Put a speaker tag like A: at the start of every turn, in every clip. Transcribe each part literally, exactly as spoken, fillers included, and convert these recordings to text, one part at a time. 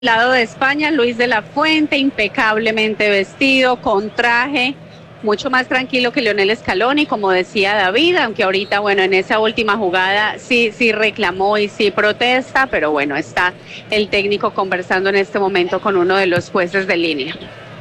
A: Lado de España, Luis de la Fuente, impecablemente vestido, con traje, mucho más tranquilo que Lionel Scaloni, como decía David, aunque ahorita, bueno, en esa última jugada sí, sí reclamó y sí protesta, pero bueno, está el técnico conversando en este momento con uno de los jueces de línea.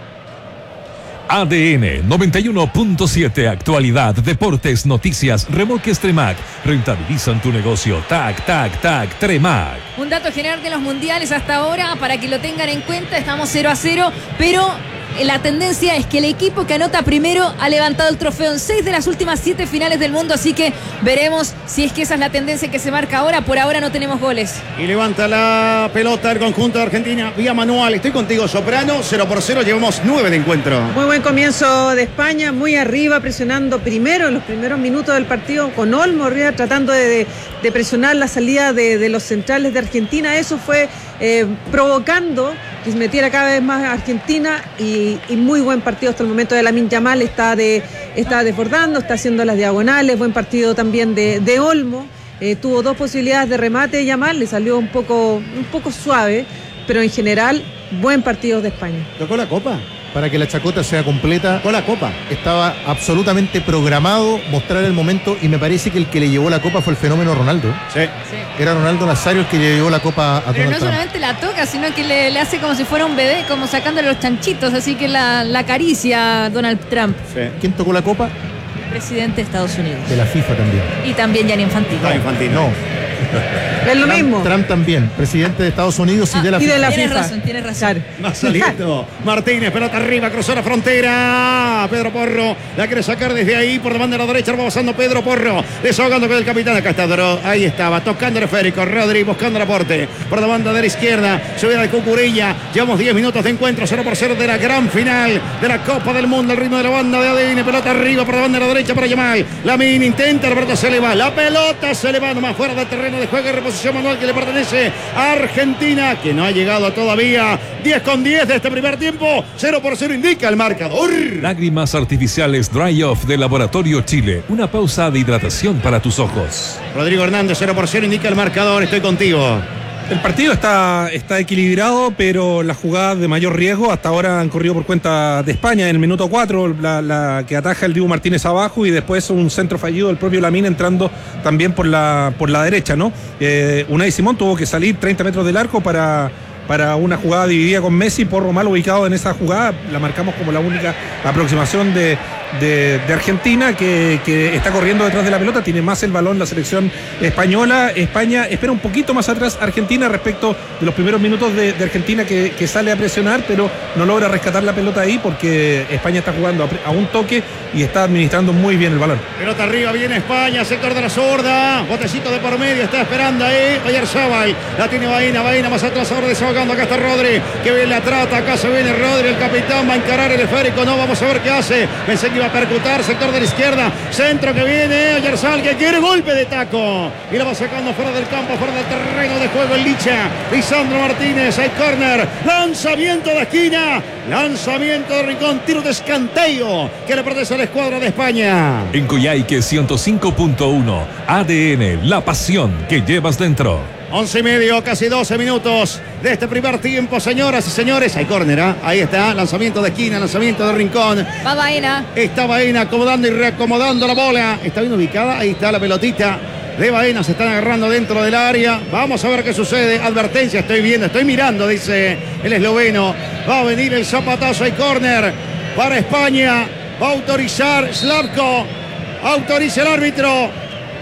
B: A D N noventa y uno punto siete, actualidad, deportes, noticias, remolques Tremac, rentabilizan tu negocio, tac, tac, tac, Tremac.
C: Un dato general de los mundiales hasta ahora, para que lo tengan en cuenta, estamos cero a cero, pero la tendencia es que el equipo que anota primero ha levantado el trofeo en seis de las últimas siete finales del mundo, así que veremos si es que esa es la tendencia que se marca ahora. Por ahora no tenemos goles.
D: Y levanta la pelota el conjunto de Argentina vía manual. Estoy contigo, Soprano, cero por cero, llevamos nueve de encuentro.
E: Muy buen comienzo de España, muy arriba, presionando primero en los primeros minutos del partido, con Olmo arriba, tratando de, de, de presionar la salida de, de los centrales de Argentina. Eso fue eh, provocando que se metiera cada vez más Argentina, y, y muy buen partido hasta el momento de Lamine Yamal. Está, de, está desbordando, está haciendo las diagonales, buen partido también de, de Olmo. Eh, tuvo dos posibilidades de remate Yamal, le salió un poco, un poco suave, pero en general buen partido de España.
D: ¿Tocó la copa?
F: Para que la chacota sea completa,
D: con la copa
F: estaba absolutamente programado mostrar el momento, y me parece que el que le llevó la copa fue el fenómeno Ronaldo.
D: Sí.
C: Sí.
F: Era Ronaldo Nazario el que le llevó la copa a
C: Pero
F: Donald
C: no
F: Trump.
C: solamente la toca, sino que le, le hace como si fuera un bebé, como sacándole los chanchitos, así que la, la acaricia a Donald Trump.
D: Sí.
F: ¿Quién tocó la copa?
C: El presidente de Estados Unidos.
F: De la FIFA también.
C: Y también Gianni Infantino.
D: No, Infantino.
F: No.
E: Es lo
F: Trump,
E: mismo.
F: Trump también, presidente de Estados Unidos y
C: Ah,
F: de la
E: y
F: FIFA.
E: de la
C: Tienes
E: FIFA.
C: razón, tienes razón.
E: Claro.
D: Más saliendo Martínez, pelota arriba, cruzó la frontera. Pedro Porro la quiere sacar desde ahí por demanda de la derecha. Va pasando Pedro Porro, desahogando con el capitán. Acá está Dro, ahí estaba, tocando el esférico. Rodri buscando el aporte por demanda de la izquierda. Subida de Cucurilla. Llevamos diez minutos de encuentro, cero por cero de la gran final de la Copa del Mundo. El ritmo de la banda de A D N. Pelota arriba por demanda de la derecha para Yamal. Lamine intenta, la pelota se le va. La pelota se le va nomás fuera del terreno de juego y reposición manual que le pertenece a Argentina, que no ha llegado todavía. diez con diez de este primer tiempo. cero por cero indica el marcador.
B: Lágrimas artificiales Dry Off de Laboratorio Chile, una pausa de hidratación para tus ojos.
D: Rodrigo Hernández, cero por cero indica el marcador. Estoy contigo.
G: El partido está, está equilibrado, pero las jugadas de mayor riesgo hasta ahora han corrido por cuenta de España. En el minuto cuatro, la, la que ataja el Dibu Martínez abajo, y después un centro fallido del propio Lamine entrando también por la, por la derecha, ¿no? Eh, Unai Simón tuvo que salir treinta metros del arco para, para una jugada dividida con Messi. Porro mal ubicado en esa jugada, la marcamos como la única aproximación de, de, de Argentina, que, que está corriendo detrás de la pelota, tiene más el balón la selección española. España espera un poquito más atrás Argentina respecto de los primeros minutos de, de Argentina, que, que sale a presionar, pero no logra rescatar la pelota ahí, porque España está jugando a, a un toque y está administrando muy bien el balón.
D: Pelota arriba, viene España, sector de la zurda, botecito de por medio, está esperando ahí Oyarzabal, la tiene Baena, Baena más atrás, ahora desahogando. Acá está Rodri, que bien la trata, acá se viene Rodri, el capitán va a encarar el esférico, no, vamos a ver qué hace. Pensé que iba a percutar, sector de la izquierda, centro que viene Oyarzabal, que quiere golpe de taco y la va sacando fuera del campo, fuera del terreno de juego el Licha. Lisandro Martínez, hay córner, lanzamiento de esquina, lanzamiento de rincón, tiro de escanteo que le pertenece a la escuadra de España.
B: En Coyhaique ciento cinco punto uno, A D N, la pasión que llevas dentro.
D: once y medio, casi doce minutos de este primer tiempo, señoras y señores. Hay córner, ¿eh? Ahí está, lanzamiento de esquina, lanzamiento de rincón.
C: Va Baena.
D: Está Baena acomodando y reacomodando la bola. Está bien ubicada, ahí está la pelotita de Baena, se están agarrando dentro del área. Vamos a ver qué sucede. Advertencia, estoy viendo, estoy mirando, dice el esloveno. Va a venir el zapatazo, hay córner para España. Va a autorizar Slavko. Autoriza el árbitro.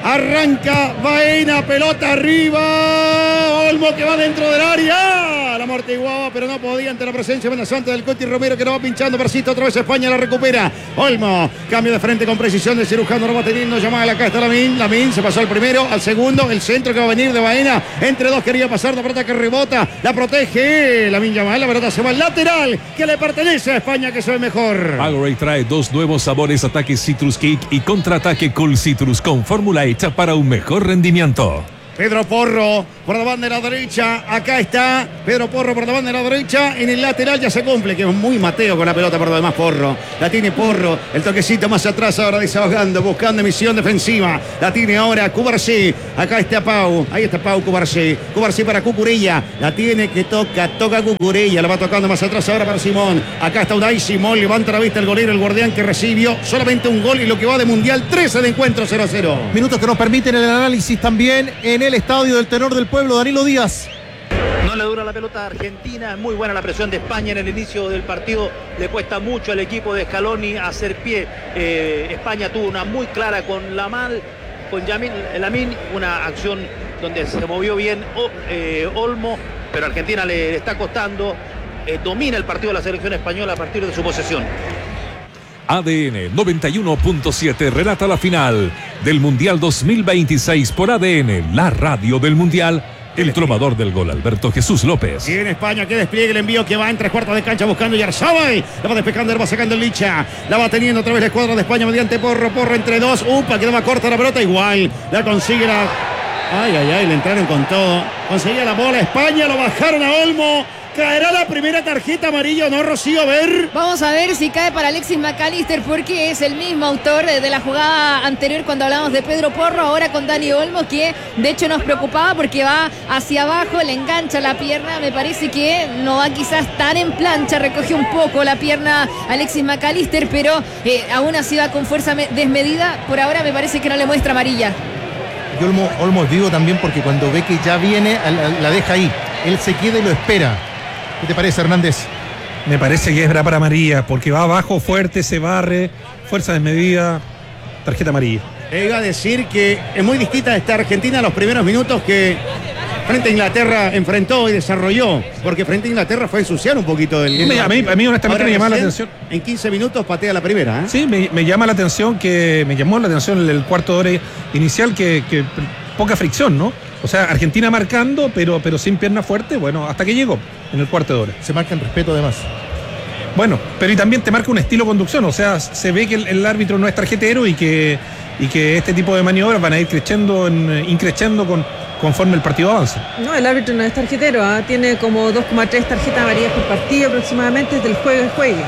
D: Arranca Baena, pelota arriba. Olmo que va dentro del área. La amortiguaba, pero no podía ante la presencia amenazante del Coti Romero, que lo va pinchando. Persiste otra vez España, la recupera. Olmo, cambio de frente con precisión del cirujano, lo va teniendo. Yamal, acá está Lamine. Lamine se pasó al primero, al segundo. El centro que va a venir de Baena. Entre dos quería pasar, la pelota que rebota. La protege Lamine Yamal. La pelota se va al lateral, que le pertenece a España, que se ve mejor.
B: Powerade trae dos nuevos sabores: ataque Citrus Kick y contraataque Cool Citrus, con fórmula hecha para un mejor rendimiento.
D: Pedro Porro por la banda de la derecha. Acá está Pedro Porro por la banda de la derecha. En el lateral ya se cumple, que es muy Mateo con la pelota por lo demás. Porro. La tiene Porro. El toquecito más atrás ahora desahogando, buscando emisión defensiva. La tiene ahora Cubarsí. Acá está Pau. Ahí está Pau Cubarsí. Cubarsí para Cucurella. La tiene que toca. Toca Cucurella. La va tocando más atrás ahora para Simón. Acá está Unai Simón. Levanta la vista el golero, el guardián que recibió solamente un gol y lo que va de Mundial. trece de encuentro, cero a cero.
F: Minutos que nos permiten el análisis también en el estadio del Tenor del Pueblo. Danilo Díaz.
H: No le dura la pelota a Argentina, es muy buena la presión de España en el inicio del partido, le cuesta mucho al equipo de Scaloni hacer pie. eh, España tuvo una muy clara con Lamal, con Yamil Lamin, una acción donde se movió bien o, eh, Olmo, pero a Argentina le, le está costando, eh, domina el partido de la selección española a partir de su posesión.
B: A D N noventa y uno punto siete relata la final del Mundial dos mil veintiséis por A D N, la radio del Mundial. El trovador del gol, Alberto Jesús López.
D: Y en España que despliegue el envío que va en tres cuartos de cancha buscando Yarzabal. La va despejando, la va sacando el Licha. La va teniendo otra vez la escuadra de España mediante Porro. Porro entre dos. Upa, quedaba corta la pelota. Igual la consigue la... Ay, ay, ay, le entraron con todo. Conseguía la bola España, lo bajaron a Olmo. ¿Caerá la primera tarjeta amarilla, no, Rocío? A ver.
C: Vamos a ver si cae para Alexis McAllister, porque es el mismo autor de la jugada anterior cuando hablamos de Pedro Porro, ahora con Dani Olmo, que de hecho nos preocupaba porque va hacia abajo, le engancha la pierna, me parece que no va quizás tan en plancha, recoge un poco la pierna Alexis McAllister, pero eh, aún así va con fuerza desmedida, por ahora me parece que no le muestra amarilla.
F: Y Olmo, Olmo es vivo también porque cuando ve que ya viene, la deja ahí, él se queda y lo espera. ¿Qué te parece, Hernández?
G: Me parece que es para amarilla, porque va abajo fuerte, se barre, fuerza desmedida, tarjeta amarilla.
D: Iba a decir que es muy distinta esta Argentina a los primeros minutos que frente a Inglaterra enfrentó y desarrolló, porque frente a Inglaterra fue ensuciar un poquito del...
G: A mí, a mí honestamente me llama la atención.
D: En quince minutos patea la primera, ¿eh?
G: Sí, me, me llama la atención que me llamó la atención el, el cuarto de hora inicial, que, que poca fricción, ¿no? O sea, Argentina marcando, pero, pero sin pierna fuerte, bueno, hasta que llegó en el cuarto de hora.
F: Se marca en respeto además.
G: Bueno, pero y también te marca un estilo de conducción, o sea, se ve que el, el árbitro no es tarjetero y que, y que este tipo de maniobras van a ir creciendo, en, increciendo con, conforme el partido avanza.
E: No, el árbitro no es tarjetero, ¿eh? Tiene como dos coma tres tarjetas amarillas por partido aproximadamente desde el juego de juegue.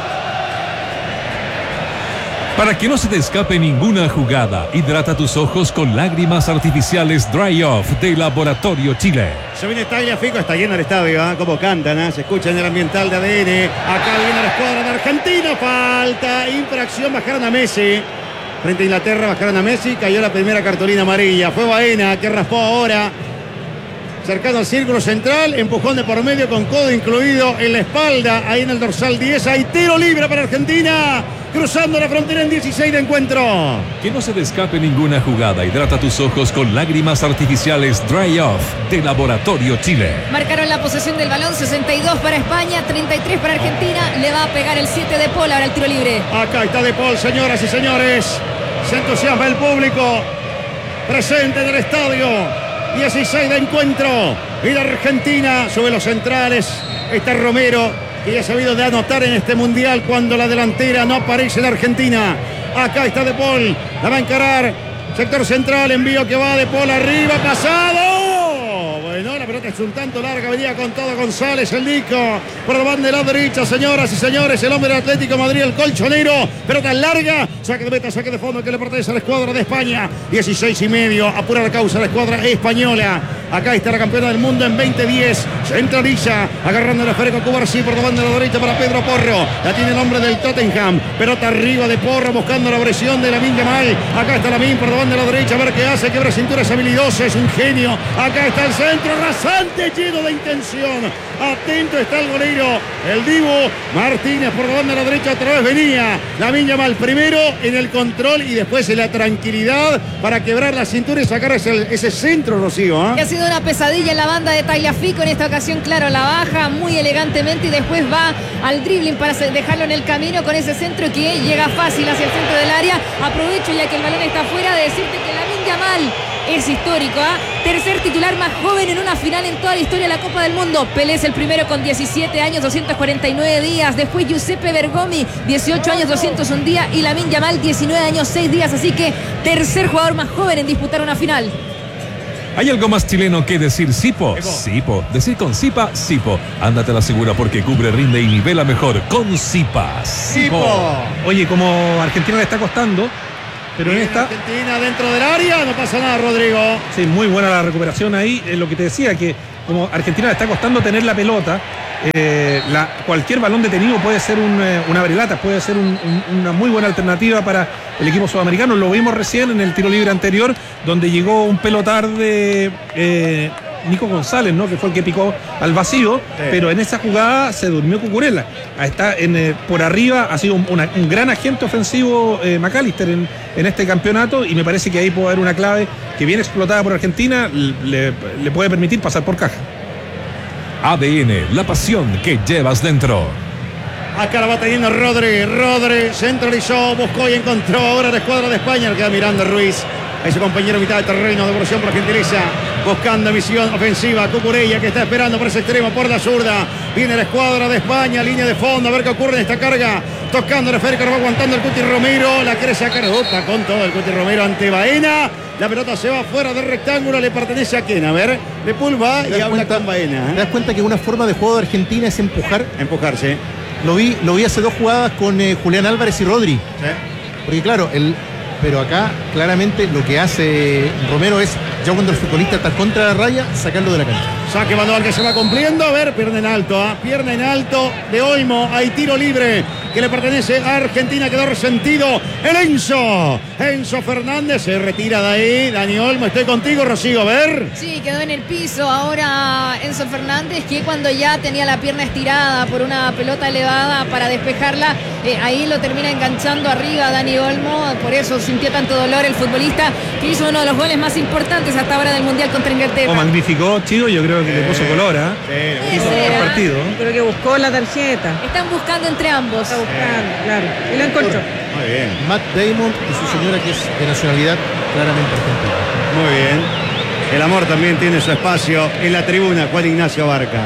B: Para que no se te escape ninguna jugada, hidrata tus ojos con lágrimas artificiales Dry Off de Laboratorio Chile.
D: Se viene Tagliafico, está lleno el estadio, ¿eh? Como cantan, ¿eh? Se escucha en el ambiental de A D N. Acá viene la escuadra de Argentina, falta, infracción, bajaron a Messi. Frente a Inglaterra bajaron a Messi, cayó la primera cartulina amarilla. Fue Baena que raspó ahora. Cercano al círculo central, empujón de por medio con codo incluido en la espalda, ahí en el dorsal diez, hay tiro libre para Argentina, cruzando la frontera en dieciséis de encuentro.
B: Que no se te escape ninguna jugada, hidrata tus ojos con lágrimas artificiales Dry Off de Laboratorio Chile.
C: Marcaron la posesión del balón, sesenta y dos para España, treinta y tres para Argentina, le va a pegar el siete de Paul, ahora el tiro libre.
D: Acá está De Paul, señoras y señores, se entusiasma el público, presente en el estadio. dieciséis de encuentro y la Argentina sobre los centrales. Está Romero, que ya ha sabido de anotar en este mundial cuando la delantera no aparece en Argentina. Acá está De Paul, la va a encarar. Sector central, envío que va De Paul arriba, pasado. Bueno, la pelota es un tanto larga, venía con todo González, el Nico. Por la banda de la derecha, señoras y señores, el hombre del Atlético de Madrid, el colchonero. Pelota larga, saque de meta, saque de fondo que le pertenece a la escuadra de España. dieciséis y medio, apura la causa la escuadra española. Acá está la campeona del mundo en veinte diez. Centraliza, agarrando el esférico Cubarsí por la banda de la derecha para Pedro Porro. La tiene el hombre del Tottenham. Pelota arriba de Porro, buscando la presión de Lamine Yamal. Acá está Lamine por la banda de la derecha, a ver qué hace. Quebra cintura, es habilidoso, es un genio. Acá está el centro, rasante, lleno de intención. Atento está el golero, el Dibu Martínez por la banda de la derecha. Otra vez venía Lamine Yamal primero en el control y después en la tranquilidad para quebrar la cintura y sacar ese, ese centro, Rocío, ¿eh?
C: Una pesadilla en la banda de Tagliafico, en esta ocasión, claro, la baja muy elegantemente y después va al dribbling para dejarlo en el camino con ese centro que llega fácil hacia el centro del área. Aprovecho ya que el balón está afuera de decirte que Lamine Yamal es histórico, ¿eh? Tercer titular más joven en una final en toda la historia de la Copa del Mundo. Pelé es el primero con diecisiete años, doscientos cuarenta y nueve días. Después Giuseppe Bergomi, dieciocho años, doscientos un días. Y Lamine Yamal, diecinueve años, seis días. Así que tercer jugador más joven en disputar una final.
B: ¿Hay algo más chileno que decir Sipo? Sipo. Decir con Sipa, Sipo. Ándate a la segura porque cubre, rinde y nivela mejor con Sipa.
D: Sipo.
G: Oye, como Argentina le está costando, pero en
D: Bien,
G: esta...
D: Argentina dentro del área, no pasa nada, Rodrigo.
G: Sí, muy buena la recuperación ahí. Es lo que te decía, que como Argentina le está costando tener la pelota, eh, la, cualquier balón detenido puede ser un, eh, una abrelata, puede ser un, un, una muy buena alternativa para el equipo sudamericano. Lo vimos recién en el tiro libre anterior, donde llegó un pelotar de eh, Nico González, ¿no? Que fue el que picó al vacío, sí. Pero en esa jugada se durmió Cucurella. Está en, eh, por arriba, ha sido un, una, un gran agente ofensivo eh, McAllister en, en este campeonato, y me parece que ahí puede haber una clave que bien explotada por Argentina le, le puede permitir pasar por caja.
B: A D N, la pasión que llevas dentro.
D: Acá la va teniendo Rodri. Rodri centralizó, buscó y encontró ahora la escuadra de España. Le queda mirando Ruiz. Ahí su compañero mitad de terreno, devolución por Gentileza, buscando misión ofensiva. Cucurella que está esperando por ese extremo, por la zurda. Viene la escuadra de España, línea de fondo, a ver qué ocurre en esta carga. Tocando el esférico, va aguantando el Cuti Romero. La quiere sacar, opa, con todo el Cuti Romero ante Baena. La pelota se va fuera del rectángulo, le pertenece a quién, a ver. De Pulva y habla con Baena. ¿eh?
F: ¿Te das cuenta que una forma de juego de Argentina es empujar?
D: Empujarse.
F: Lo vi, lo vi hace dos jugadas con eh, Julián Álvarez y Rodri.
D: Sí.
F: Porque claro, el, pero acá claramente lo que hace Romero es, ya cuando el futbolista está contra la raya, sacarlo de la cancha.
D: Saque manual que se va cumpliendo. A ver, pierna en alto, ¿eh? Pierna en alto de Olmo. Hay tiro libre que le pertenece a Argentina. Quedó resentido el Enzo. Enzo Fernández se retira de ahí. Dani Olmo, estoy contigo, Rocío. A ver.
C: Sí, quedó en el piso ahora Enzo Fernández, que cuando ya tenía la pierna estirada por una pelota elevada para despejarla, eh, ahí lo termina enganchando arriba Dani Olmo. Por eso sintió tanto dolor el futbolista, que hizo uno de los goles más importantes hasta ahora del Mundial contra Inglaterra.
G: O magnificó, Chido, yo creo que le puso color, ¿eh?
D: Sí,
G: hizo
C: será.
G: el partido.
E: Creo que buscó la tarjeta.
C: Están buscando entre ambos.
E: Está buscando, claro. Y lo encontró.
D: Muy bien.
F: Matt Damon y su señora, que es de nacionalidad claramente argentina.
D: Muy bien. El amor también tiene su espacio en la tribuna. Juan Ignacio Barca.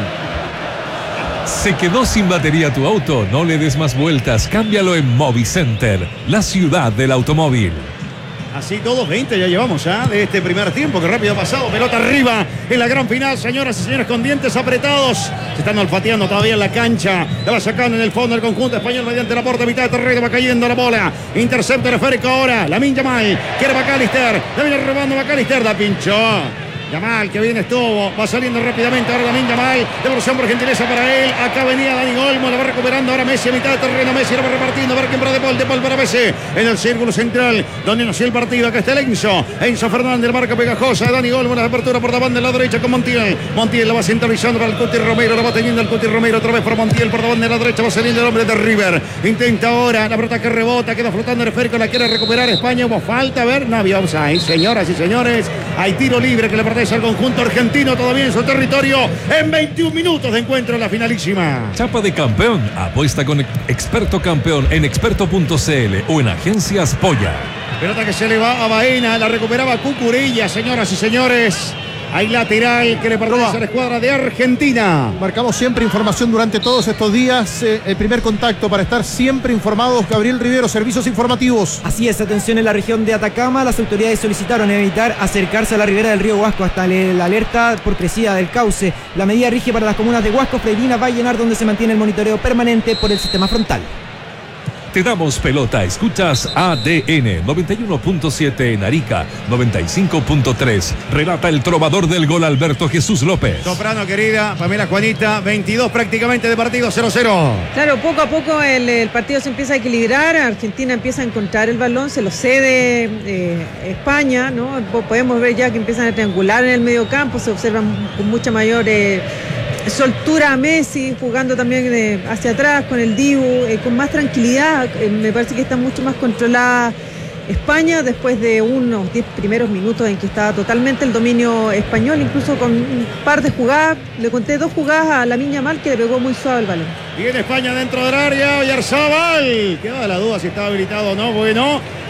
B: ¿Se quedó sin batería tu auto? No le des más vueltas. Cámbialo en Movicenter, la ciudad del automóvil.
D: Así todos, veinte ya llevamos ya de este primer tiempo, que rápido ha pasado. Pelota arriba en la gran final, señoras y señores, con dientes apretados. Se están olfateando todavía en la cancha. La va sacando en el fondo el conjunto español mediante la puerta, mitad de terreno, va cayendo la bola. Intercepto esférico ahora. Lamin Yamal, quiere McAllister. La viene robando McAllister, la pinchó. Yamal, que bien estuvo, va saliendo rápidamente ahora Lamin Yamal, devolución por gentileza para él. Acá venía Dani Olmo, la va recuperando ahora Messi a mitad de terreno. Messi la va repartiendo, a ver quién para De Paul, De Paul para Messi en el círculo central donde nació el partido. Acá está el Enzo, Enzo Fernández, la marca pegajosa. Dani Olmo, la apertura por la banda en la derecha con Montiel. Montiel la va centralizando para el Cuti Romero, la va teniendo el Cuti Romero otra vez por Montiel por la banda en la derecha, va saliendo el hombre de River. Intenta ahora la pelota que rebota, queda flotando el esférico, la quiere recuperar España. Hubo falta, a ver, no había offside, señoras y señores. Hay tiro libre que le pertenece al conjunto argentino todavía en su territorio en veintiún minutos de encuentro en la finalísima.
B: Chapa de campeón. Apuesta con Experto Campeón en experto punto c l o en Agencias Polla.
D: Pelota que se le va a Baena, la recuperaba Cucurella, señoras y señores. Hay lateral que le pertenece a la escuadra de Argentina.
F: Marcamos siempre información durante todos estos días. Eh, el primer contacto para estar siempre informados. Gabriel Rivero, servicios informativos.
I: Así es, atención en la región de Atacama. Las autoridades solicitaron evitar acercarse a la ribera del río Huasco hasta la alerta por crecida del cauce. La medida rige para las comunas de Huasco, Freirina, Vallenar, donde se mantiene el monitoreo permanente por el sistema frontal.
B: Te damos pelota, escuchas A D N noventa y uno punto siete en Arica, noventa y cinco punto tres. Relata el trovador del gol Alberto Jesús López.
D: Soprano querida, Pamela Juanita, veintidós prácticamente de partido, cero cero.
E: Claro, poco a poco el, el partido se empieza a equilibrar, Argentina empieza a encontrar el balón, se lo cede eh, España, ¿no? Podemos ver ya que empiezan a triangular en el medio campo, se observan con mucha mayor eh, soltura a Messi, jugando también eh, hacia atrás con el Dibu, eh, con más tranquilidad. Eh, me parece que está mucho más controlada España después de unos diez primeros minutos en que estaba totalmente el dominio español, incluso con un par de jugadas. Le conté dos jugadas a Lamin Yamal que le pegó muy suave el balón.
D: Viene España dentro del área, Oyarzábal. Quedaba la duda si estaba habilitado o no. Bueno,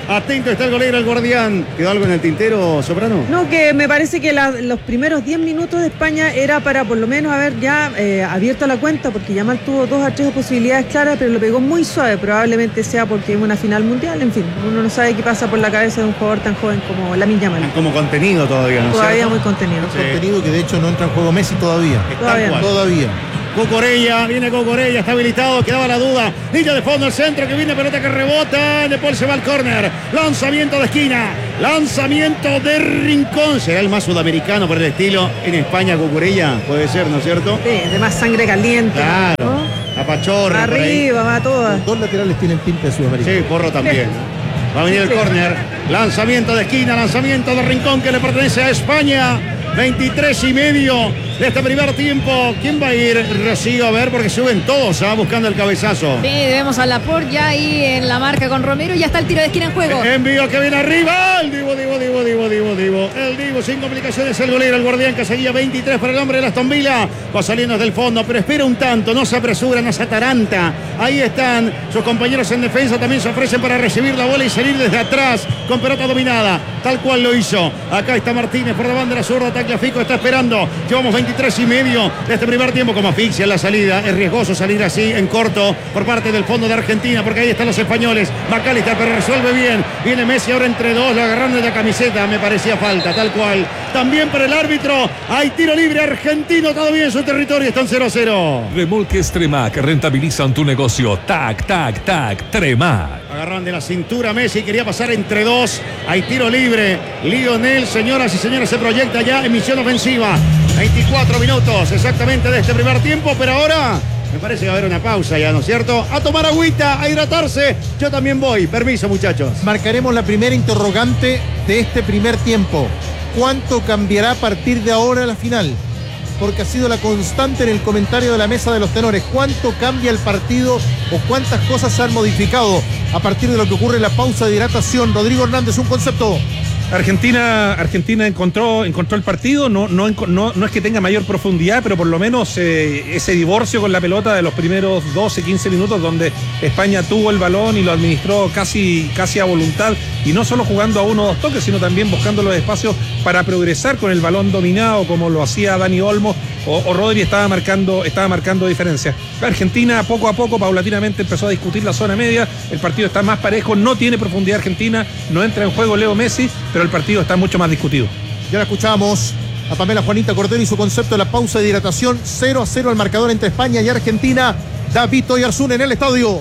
D: Atento está el golero, el guardián. ¿Quedó algo en el tintero, Soprano?
E: No, que me parece que la, los primeros diez minutos de España era para por lo menos haber ya eh, abierto la cuenta, porque Yamal tuvo dos a tres posibilidades claras, pero lo pegó muy suave. Probablemente sea porque es una final mundial. En fin, uno no sabe qué pasa por la cabeza de un jugador tan joven como Lamine Yamal.
D: Como contenido todavía, ¿no?
E: Todavía
D: ¿cierto?
E: muy contenido.
F: Sí. Contenido que de hecho no entra en juego Messi todavía.
E: Todavía.
F: Todavía.
D: Cucurella, viene Cucurella, está habilitado, quedaba la duda. Línea de fondo, el centro que viene, pelota que rebota. Después se va al córner. Lanzamiento de esquina. Lanzamiento de rincón. ¿Será el más sudamericano por el estilo en España, Cucurella? Puede ser, ¿no es cierto?
E: Sí, de más sangre caliente.
D: Claro.
E: ¿no?
D: A Pachorra.
E: Arriba, va toda.
F: Los dos laterales tienen pinta de sudamericano.
D: Sí, Porro también. Va a venir el córner. Lanzamiento de esquina, lanzamiento de rincón que le pertenece a España. veintitrés y medio de este primer tiempo. ¿Quién va a ir, Rocío? A ver, porque suben todos, ¿ah? Buscando el cabezazo.
C: Sí, vemos a Laporte ya ahí en la marca con Romero y ya está el tiro de esquina en juego.
D: Envío que viene arriba. El Divo, Divo, Divo, Divo, Divo, Divo. El Divo sin complicaciones, el golero, el guardián que seguía veintitrés para el hombre de Aston Villa. Va saliendo del fondo, pero espera un tanto, no se apresura, no se ataranta. Ahí están sus compañeros en defensa, también se ofrecen para recibir la bola y salir desde atrás con pelota dominada, tal cual lo hizo. Acá está Martínez por la banda de la zurda, Tagliafico está esperando. Llevamos veintitrés y medio de este primer tiempo, como asfixia en la salida. Es riesgoso salir así en corto por parte del fondo de Argentina, porque ahí están los españoles. McAllister, pero resuelve bien. Viene Messi ahora entre dos, lo agarraron de la camiseta, me parecía falta, tal cual. También para el árbitro, hay tiro libre argentino, todavía en su territorio, están cero a cero.
B: Remolques Tremac rentabilizan tu negocio. Tac, tac, tac, Tremac.
D: Agarran de la cintura Messi, quería pasar entre dos. Hay tiro libre. Lionel, señoras y señores, se proyecta ya en misión ofensiva. veinticuatro minutos exactamente de este primer tiempo, pero ahora me parece que va a haber una pausa ya, ¿no es cierto? A tomar agüita, a hidratarse. Yo también voy. Permiso, muchachos.
F: Marcaremos la primera interrogante de este primer tiempo. ¿Cuánto cambiará a partir de ahora la final? Porque ha sido la constante en el comentario de la mesa de los tenores. ¿Cuánto cambia el partido o cuántas cosas se han modificado a partir de lo que ocurre en la pausa de hidratación? Rodrigo Hernández, un concepto.
G: Argentina, Argentina encontró, encontró el partido, no, no, no, no es que tenga mayor profundidad, pero por lo menos eh, ese divorcio con la pelota de los primeros doce, quince minutos donde España tuvo el balón y lo administró casi, casi a voluntad, y no solo jugando a uno o dos toques, sino también buscando los espacios para progresar con el balón dominado, como lo hacía Dani Olmo o, o Rodri estaba marcando, estaba marcando diferencia. Argentina poco a poco, paulatinamente empezó a discutir la zona media, el partido está más parejo, no tiene profundidad Argentina, no entra en juego Leo Messi, pero el partido está mucho más discutido.
F: Ya la escuchamos a Pamela Juanita Cordero y su concepto de la pausa de hidratación. Cero a cero el marcador entre España y Argentina. David Oyarzún en el estadio.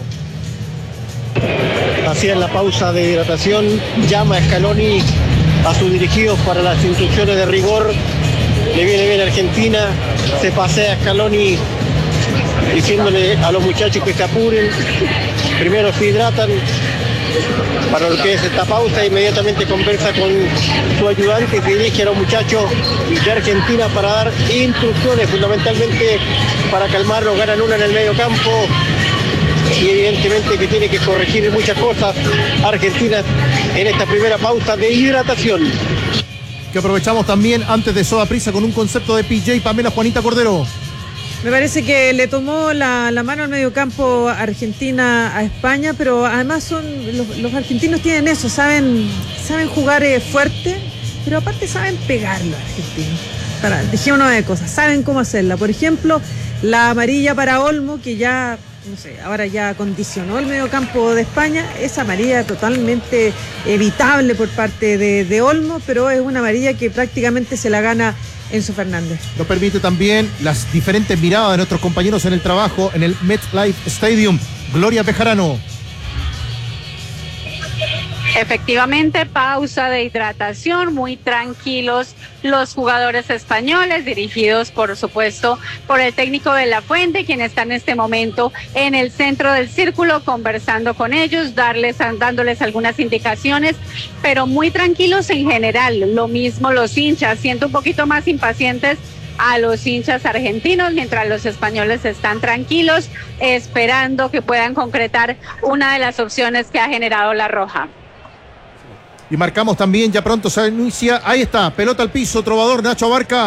J: Así es la pausa de hidratación. Llama a Scaloni a sus dirigidos para las instrucciones de rigor. Le viene bien a Argentina. Se pasea Scaloni diciéndole a los muchachos que se apuren. Primero se hidratan para lo que es esta pausa. Inmediatamente conversa con su ayudante y se dirige a los muchachos de Argentina para dar instrucciones, fundamentalmente para calmarlos. Ganan una en el medio campo y evidentemente que tiene que corregir muchas cosas Argentina en esta primera pausa de hidratación.
F: Que aprovechamos también antes de Soda Prisa con un concepto de P J. Pamela Juanita Cordero.
E: Me parece que le tomó la, la mano al mediocampo Argentina a España, pero además son los, los argentinos tienen eso, saben, saben jugar eh, fuerte, pero aparte saben pegar los argentinos. Para, dejémonos de cosas, saben cómo hacerla. Por ejemplo, la amarilla para Olmo, que ya, no sé, ahora ya condicionó el mediocampo de España, esa amarilla totalmente evitable por parte de, de Olmo, pero es una amarilla que prácticamente se la gana Enzo Fernández.
F: Nos permite también las diferentes miradas de nuestros compañeros en el trabajo en el MetLife Stadium. Gloria Bejarano.
A: Efectivamente, pausa de hidratación, muy tranquilos los jugadores españoles, dirigidos por supuesto por el técnico de La Fuente, quien está en este momento en el centro del círculo conversando con ellos, darles, dándoles algunas indicaciones, pero muy tranquilos en general. Lo mismo los hinchas, siento un poquito más impacientes a los hinchas argentinos, mientras los españoles están tranquilos, esperando que puedan concretar una de las opciones que ha generado La Roja.
F: Y marcamos también, ya pronto se anuncia, ahí está, pelota al piso, Trovador, Nacho Abarca,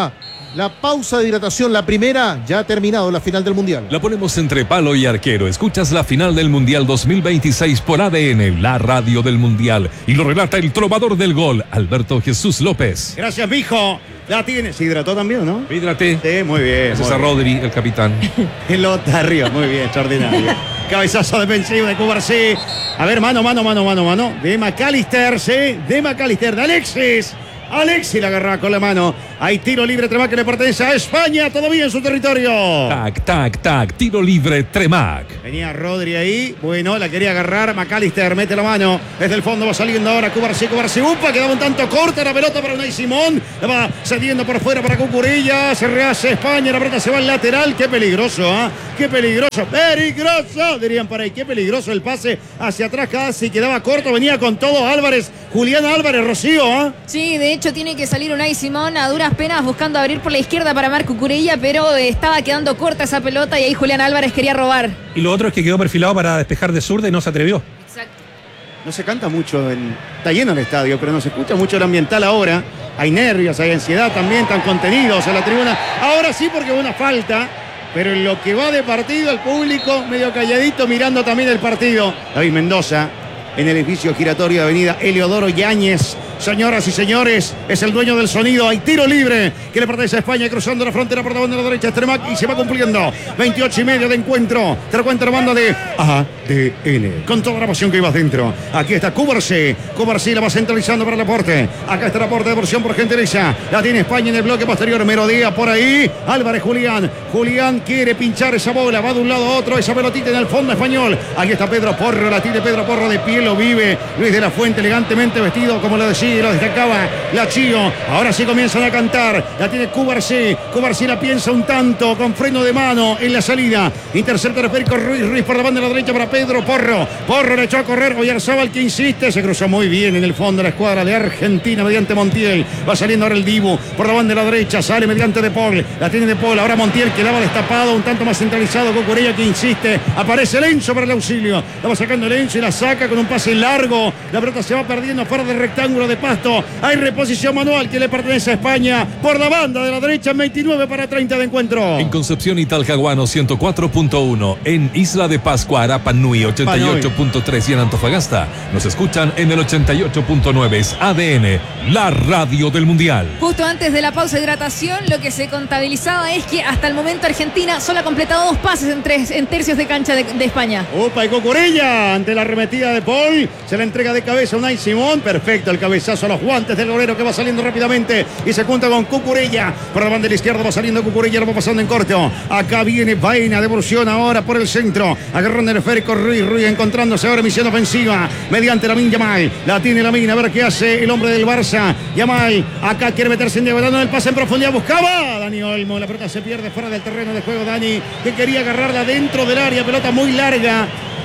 F: La pausa de hidratación, la primera, ya ha terminado la final del Mundial.
B: La ponemos entre palo y arquero. Escuchas la final del Mundial dos mil veintiséis por A D N, la radio del Mundial. Y lo relata el trovador del gol, Alberto Jesús López.
D: Gracias, mijo. La tiene. ¿Se hidrató también, no?
B: Hídrate.
D: Sí, muy bien.
B: Ese es a Rodri, el capitán.
D: Pelota arriba, muy bien, extraordinario. Cabezazo defensivo de Cubarsí. A ver, mano, mano, mano, mano, mano. De McAllister, sí. De McAllister, de Alexis. Alexis la agarra con la mano. Hay tiro libre, Tremac, que le pertenece a España, todavía en su territorio.
B: Tac, tac, tac, tiro libre, Tremac.
D: Venía Rodri ahí, bueno, la quería agarrar, McAllister mete la mano, desde el fondo va saliendo ahora Cubarsí, Cubarsí, upa, quedaba un tanto corta la pelota para Unai Simón, la va cediendo por fuera para Cucurella, se rehace España, la pelota se va al lateral, qué peligroso, ¿ah? ¿eh? Qué peligroso, peligroso, dirían por ahí, qué peligroso el pase hacia atrás, casi quedaba corto, venía con todo Álvarez, Julián Álvarez, Rocío, ¿ah? ¿eh?
C: Sí, de hecho tiene que salir Unai Simón a duras penas buscando abrir por la izquierda para Marco Cucurella, pero estaba quedando corta esa pelota y ahí Julián Álvarez quería robar.
G: Y lo otro es que quedó perfilado para despejar de zurda y no se atrevió.
C: Exacto.
D: No se canta mucho, en... está lleno el estadio, pero no se escucha mucho el ambiental ahora. Hay nervios, hay ansiedad también, están contenidos en la tribuna. Ahora sí porque hubo una falta, pero en lo que va de partido el público medio calladito mirando también el partido. David Mendoza en el edificio giratorio de avenida Eliodoro Yáñez. Señoras y señores, es el dueño del sonido. Hay tiro libre que le pertenece a España, cruzando la frontera por la banda de la derecha, Tremac, y se va cumpliendo. veintiocho y medio de encuentro. Te lo cuenta la banda de A D N. Con toda la pasión que iba adentro. Aquí está Cubarsí. Cubarsí la va centralizando para el aporte. Acá está el aporte de versión por gentileza. La tiene España en el bloque posterior. Merodía por ahí. Álvarez Julián. Julián quiere pinchar esa bola. Va de un lado a otro. Esa pelotita en el fondo español. Aquí está Pedro Porro. La tiene Pedro Porro de pie. Lo vive Luis de la Fuente, elegantemente vestido, como lo decía. Y lo destacaba la Chío. Ahora sí comienzan a cantar. La tiene Cubarsí. Cubarsí la piensa un tanto con freno de mano en la salida. Intercepta el esférico Ruiz. Ruiz por la banda de la derecha para Pedro Porro. Porro le echó a correr. Oyarzábal que insiste. Se cruzó muy bien en el fondo la escuadra de Argentina mediante Montiel. Va saliendo ahora el Dibu por la banda de la derecha. Sale mediante De Paul. La tiene De Paul. Ahora Montiel quedaba destapado. Un tanto más centralizado. Cucurella que insiste. Aparece Lenzo para el auxilio. La va sacando Lenzo y la saca con un pase largo. La pelota se va perdiendo fuera del rectángulo de pasto. Hay reposición manual que le pertenece a España por la banda de la derecha, veintinueve para treinta de encuentro.
B: En Concepción y Talcahuano ciento cuatro punto uno, en Isla de Pascua, Arapa Nui ochenta y ocho punto tres y en Antofagasta nos escuchan en el ochenta y ocho punto nueve. Es A D N, la radio del Mundial.
C: Justo antes de la pausa de hidratación, lo que se contabilizaba es que hasta el momento Argentina solo ha completado dos pases en, tres, en tercios de cancha de, de España.
D: Opa, y Cucurella ante la arremetida de Paul, se la entrega de cabeza a Unai Simón. Perfecto el cabezazo a los guantes del golero que va saliendo rápidamente y se junta con Cucurella. Por la banda de la izquierda va saliendo Cucurella, lo va pasando en corto. Acá viene Baena, devolución ahora por el centro. Agarrando el esférico Ruiz. Ruiz encontrándose ahora misión ofensiva mediante Lamine Yamal. La tiene Lamine, a ver qué hace el hombre del Barça. Yamal, acá quiere meterse en diagonal en el pase en profundidad. Buscaba Dani Olmo. La pelota se pierde fuera del terreno de juego. Dani, que quería agarrarla dentro del área. Pelota muy larga.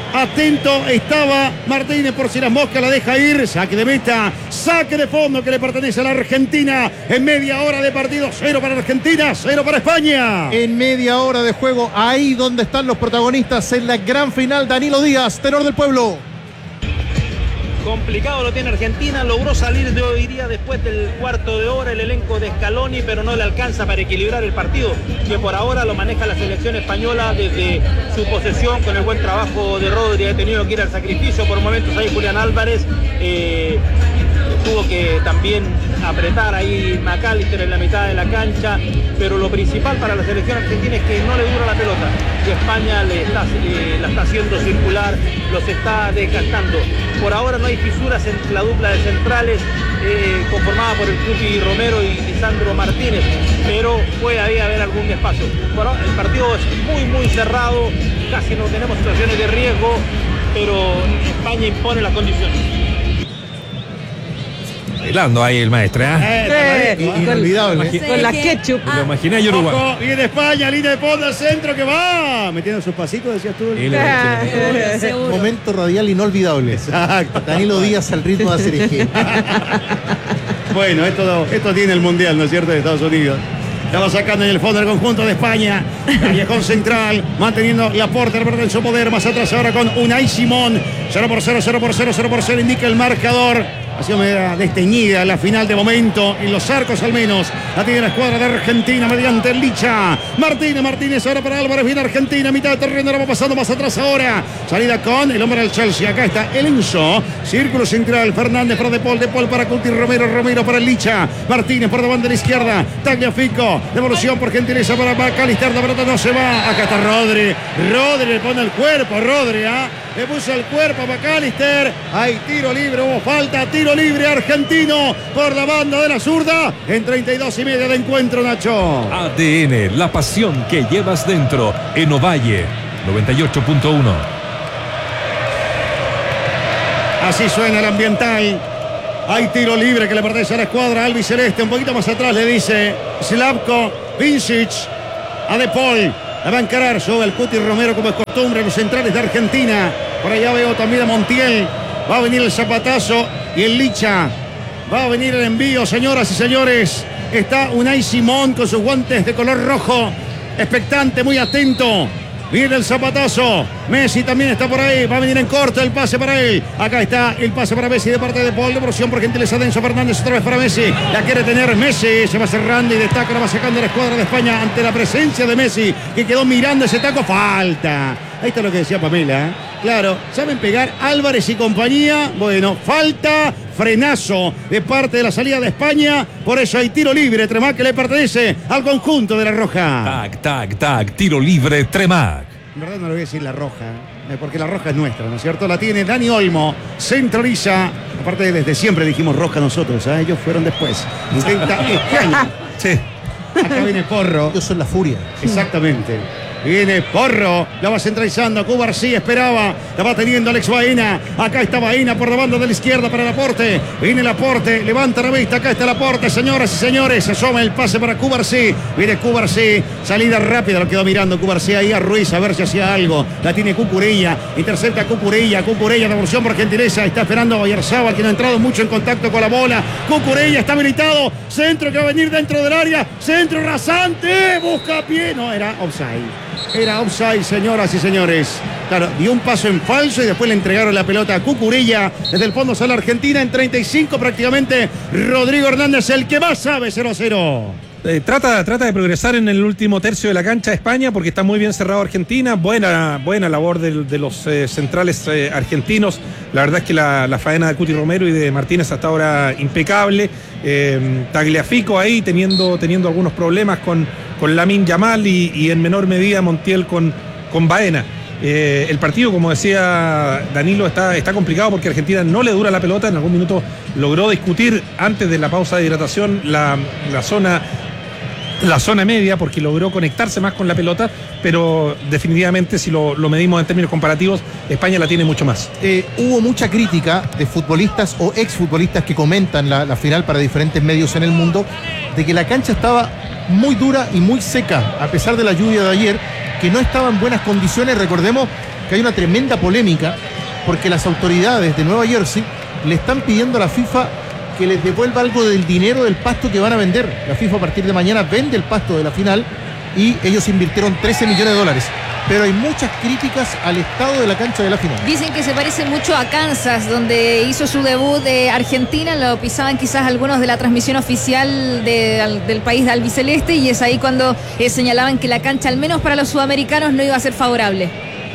D: Atento estaba Martínez por si las moscas, la deja ir. Saque de meta, saque de fondo que le pertenece a la Argentina. En media hora de partido, cero para Argentina, cero para España.
F: En media hora de juego, ahí donde están los protagonistas en la gran final. Danilo Díaz, tenor del pueblo.
H: Complicado lo tiene Argentina, logró salir de hoy día después del cuarto de hora el elenco de Scaloni, pero no le alcanza para equilibrar el partido, que por ahora lo maneja la selección española desde su posesión con el buen trabajo de Rodri. Ha tenido que ir al sacrificio por momentos ahí Julián Álvarez, eh, tuvo que también apretar ahí McAllister en la mitad de la cancha, pero lo principal para la selección argentina es que no le dura la pelota, y España le está, eh, la está haciendo circular, los está desgastando. Por ahora no hay fisuras en la dupla de centrales eh, conformada por el Cuti Romero y Lisandro Martínez, pero puede haber algún despacio. Bueno, el partido es muy muy cerrado, casi no tenemos situaciones de riesgo, pero España impone las condiciones.
B: Bailando ahí el maestro, ¿eh?
D: Eh,
E: Eh,
F: Inolvidable.
E: con la ketchup.
B: Lo imaginé yo, Uruguay.
D: Ojo, viene España, línea de fondo al centro que va metiendo sus pasitos, decías tú.
B: Y le-
C: Seguro.
F: Momento radial inolvidable.
D: Exacto.
F: Danilo Díaz al ritmo de Cereje.
D: Bueno, esto, esto tiene el Mundial, ¿no es cierto?, de Estados Unidos. La va sacando en el fondo el conjunto de España. Callejón central, manteniendo la porta en su poder. Más atrás ahora con Unai Simón. cero por cero, cero por cero, cero por cero indica el marcador. Ha sido media desteñida la final de momento, en los arcos al menos. La tiene la escuadra de Argentina mediante el Licha. Martínez, Martínez ahora para Álvarez, viene Argentina, mitad de terreno, ahora va pasando más atrás ahora. Salida con el hombre del Chelsea, acá está el Enzo. Círculo central, Fernández para De Paul, De Paul para Cuti, Romero, Romero para el Licha. Martínez por la banda de la izquierda, Tagliafico, devolución por gentileza para McAllister, la pelota no se va. Acá está Rodri, Rodri le pone el cuerpo, Rodri, ¿ah? ¿eh? Le puso el cuerpo a McAllister. Hay tiro libre, hubo falta, tiro libre argentino por la banda de la zurda. En treinta y dos y media de encuentro, Nacho.
B: A D N, la pasión que llevas dentro. En Ovalle, noventa y ocho punto uno.
D: Así suena el ambiental. Hay tiro libre que le pertenece a la escuadra albiceleste. Un poquito más atrás le dice Slavko Vincic a De Paul. La va a encarar sobre el Cuti Romero como es costumbre, los centrales de Argentina. Por allá veo también a Montiel. Va a venir el zapatazo y el Licha. Va a venir el envío, señoras y señores. Está Unai Simón con sus guantes de color rojo. Expectante, muy atento. Viene el zapatazo. Messi también está por ahí. Va a venir en corto el pase para él. Acá está el pase para Messi de parte de Paul. Devolución por gentileza de Enzo Fernández. Otra vez para Messi. La quiere tener Messi. Se va cerrando y destaca. La va sacando la escuadra de España ante la presencia de Messi, que quedó mirando ese taco. Falta. Ahí está lo que decía Pamela. Claro, saben pegar Álvarez y compañía. Bueno, falta, frenazo de parte de la salida de España. Por eso hay tiro libre. Tremac que le pertenece al conjunto de la Roja.
B: Tac, tac, tac. Tiro libre, Tremac.
D: En verdad no le voy a decir la Roja, porque la Roja es nuestra, ¿no es cierto? La tiene Dani Olmo, centraliza. Aparte, desde siempre dijimos Roja nosotros, ¿eh? Ellos fueron después. Intenta este año.
B: Sí.
D: Acá viene Porro.
F: Ellos son la furia.
D: Exactamente. Viene Porro, la va centralizando. Cubar sí esperaba, la va teniendo Alex Baena. Acá está Baena por la banda de la izquierda para Laporte. Viene Laporte, levanta la vista. Acá está Laporte, señoras y señores. Asoma el pase para Cubar sí. Viene Cubar sí, salida rápida. Lo quedó mirando Cubar sí ahí a Ruiz a ver si hacía algo. La tiene Cucurella, intercepta a Cucurella. Cucurella, devolución por gentileza. Está esperando a Bayarzábal, que no ha entrado mucho en contacto con la bola. Cucurella está habilitado. Centro que va a venir dentro del área. Centro rasante. Busca pie. No, era offside. Era offside, señoras y señores. Claro, dio un paso en falso y después le entregaron la pelota a Cucurella. Desde el fondo sale Argentina en treinta y cinco prácticamente. Rodrigo Hernández, el que más sabe, cero a cero.
G: Eh, trata, trata de progresar en el último tercio de la cancha de España porque está muy bien cerrado Argentina. Buena, buena labor de, de los eh, centrales eh, argentinos. La verdad es que la, la faena de Cuti Romero y de Martínez hasta ahora impecable. Eh, Tagliafico ahí teniendo, teniendo algunos problemas con, con Lamine Yamal y, y en menor medida Montiel con, con Baena. Eh, el partido, como decía Danilo, está, está complicado porque Argentina no le dura la pelota. En algún minuto logró discutir antes de la pausa de hidratación la, la zona la zona media porque logró conectarse más con la pelota, pero definitivamente si lo, lo medimos en términos comparativos, España la tiene mucho más.
F: Eh, hubo mucha crítica de futbolistas o exfutbolistas que comentan la, la final para diferentes medios en el mundo, de que la cancha estaba muy dura y muy seca, a pesar de la lluvia de ayer, que no estaba en buenas condiciones. Recordemos que hay una tremenda polémica porque las autoridades de Nueva Jersey le están pidiendo a la FIFA que les devuelva algo del dinero del pasto que van a vender. La FIFA a partir de mañana vende el pasto de la final y ellos invirtieron trece millones de dólares. Pero hay muchas críticas al estado de la cancha de la final.
C: Dicen que se parece mucho a Kansas, donde hizo su debut de Argentina. Lo pisaban quizás algunos de la transmisión oficial de, del país de albiceleste, y es ahí cuando eh, señalaban que la cancha, al menos para los sudamericanos, no iba a ser favorable.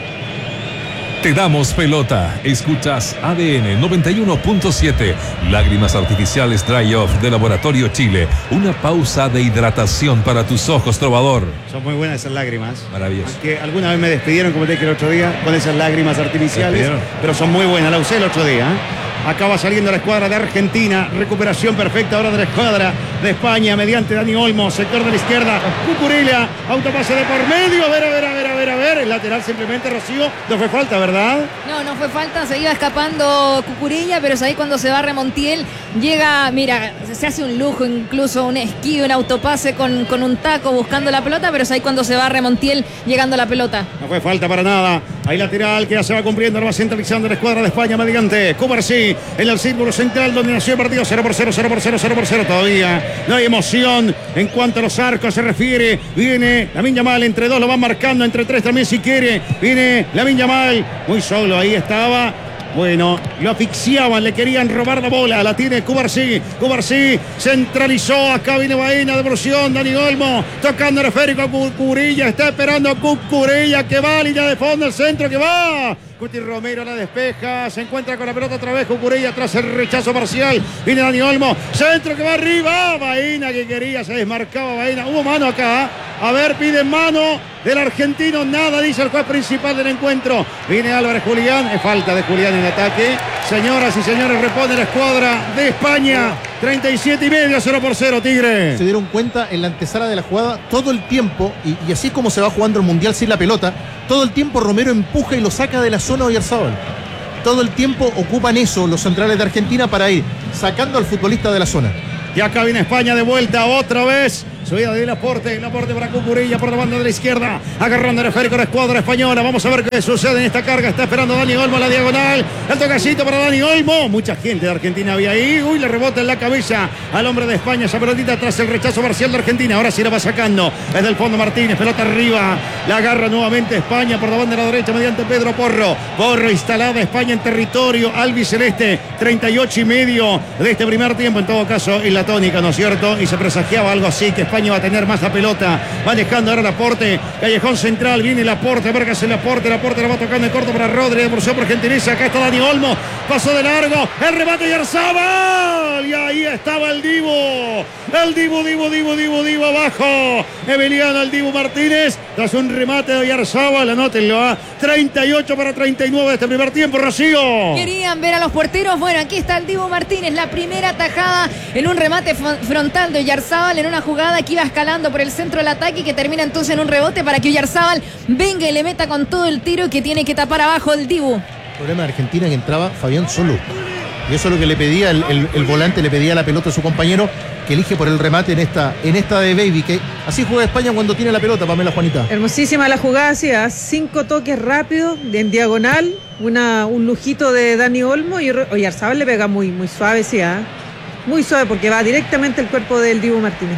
B: Te damos pelota. Escuchas A D N noventa y uno punto siete. Lágrimas artificiales Dry Off de Laboratorio Chile. Una pausa de hidratación para tus ojos, trovador.
D: Son muy buenas esas lágrimas.
B: Maravilloso.
D: Que alguna vez me despidieron, como te dije el otro día, con esas lágrimas artificiales. Pero son muy buenas. La usé el otro día. ¿eh? Acaba saliendo la escuadra de Argentina. Recuperación perfecta ahora de la escuadra de España mediante Dani Olmo. Sector de la izquierda. Cucurella. Autopase de por medio. A ver, a ver, a ver, a ver, a ver. El lateral simplemente, Rocío. No fue falta, ¿verdad?
C: No, no fue falta. Se iba escapando Cucurella, pero es ahí cuando se va Montiel. Llega, mira, se hace un lujo, incluso un esquive, un autopase con, con un taco buscando la pelota, pero es ahí cuando se va Montiel llegando a la pelota.
D: No fue falta para nada. Ahí lateral que ya se va cumpliendo. Ahora va centralizando la escuadra de España mediante Cubarsí en el círculo central donde nació el partido. Cero por cero, cero por cero, cero por cero todavía. No hay emoción en cuanto a los arcos se refiere. Viene Lamine Yamal, entre dos lo van marcando, entre tres también si quiere. Viene Lamine Yamal, muy solo, ahí estaba Bueno, lo asfixiaban, le querían robar la bola. La tiene Cubarsí. Cubarsí centralizó. Acá viene Baena, devolución. Dani Olmo tocando el esférico a Cucurilla. Está esperando a Cucurilla que va. Línea de fondo, el centro que va. Cuti Romero la despeja. Se encuentra con la pelota otra vez. Cucurilla tras el rechazo parcial. Viene Dani Olmo. Centro que va arriba. Baena que quería. Se desmarcaba Baena. Hubo mano acá. A ver, pide mano del argentino. Nada, dice el juez principal del encuentro. Viene Álvarez Julián. Es falta de Julián en ataque. Señoras y señores, responde la escuadra de España. treinta y siete y medio, cero por cero, Tigre.
F: Se dieron cuenta en la antesala de la jugada todo el tiempo, y, y así como se va jugando el Mundial sin la pelota, todo el tiempo Romero empuja y lo saca de la zona Oyarzábal. Todo el tiempo ocupan eso los centrales de Argentina para ir sacando al futbolista de la zona.
D: Y acá viene España de vuelta otra vez. Subida de Laporte, Laporte para Cucurilla por la banda de la izquierda, agarrando el esférico la escuadra española. Vamos a ver qué sucede en esta carga. Está esperando Dani Olmo a la diagonal. El tocacito para Dani Olmo. Mucha gente de Argentina había ahí. Uy, le rebota en la cabeza al hombre de España. Esa pelotita tras el rechazo parcial de Argentina. Ahora sí la va sacando desde el fondo Martínez. Pelota arriba. La agarra nuevamente España por la banda de la derecha mediante Pedro Porro. Porro instalada España en territorio albiceleste. treinta y ocho y medio de este primer tiempo. En todo caso, en la tónica, ¿no es cierto? Y se presagiaba algo así, que España va a tener más la pelota. Va dejando ahora Laporte. Callejón central. Viene Laporte. A ver qué hace Laporte. Laporte la va tocando en corto para Rodri. Devolución por Gentileza. Acá está Dani Olmo. Pasó de largo. El remate de Oyarzábal. Y ahí estaba el Dibu. El Dibu, Dibu, Dibu, Dibu, Dibu abajo. Emiliano el Dibu Martínez. Tras un remate de Oyarzábal. Anótenlo a treinta y ocho para treinta y nueve de este primer tiempo. Rocío.
C: Querían ver a los porteros. Bueno, aquí está el Dibu Martínez. La primera tajada en un remate frontal de Oyarzábal en una jugada que iba escalando por el centro del ataque y que termina entonces en un rebote para que Oyarzábal venga y le meta con todo el tiro que tiene que tapar abajo el Dibu.
F: El problema de Argentina que entraba Fabián solo. Y eso es lo que le pedía el, el, el volante, le pedía la pelota a su compañero, que elige por el remate en esta, en esta de Baby, que así juega España cuando tiene la pelota, Pamela Juanita.
E: Hermosísima la jugada, sí, a cinco toques rápidos, en diagonal, una, un lujito de Dani Olmo y Oyarzábal le pega muy, muy suave, sí, ¿eh? Muy suave porque va directamente al cuerpo del Dibu Martínez.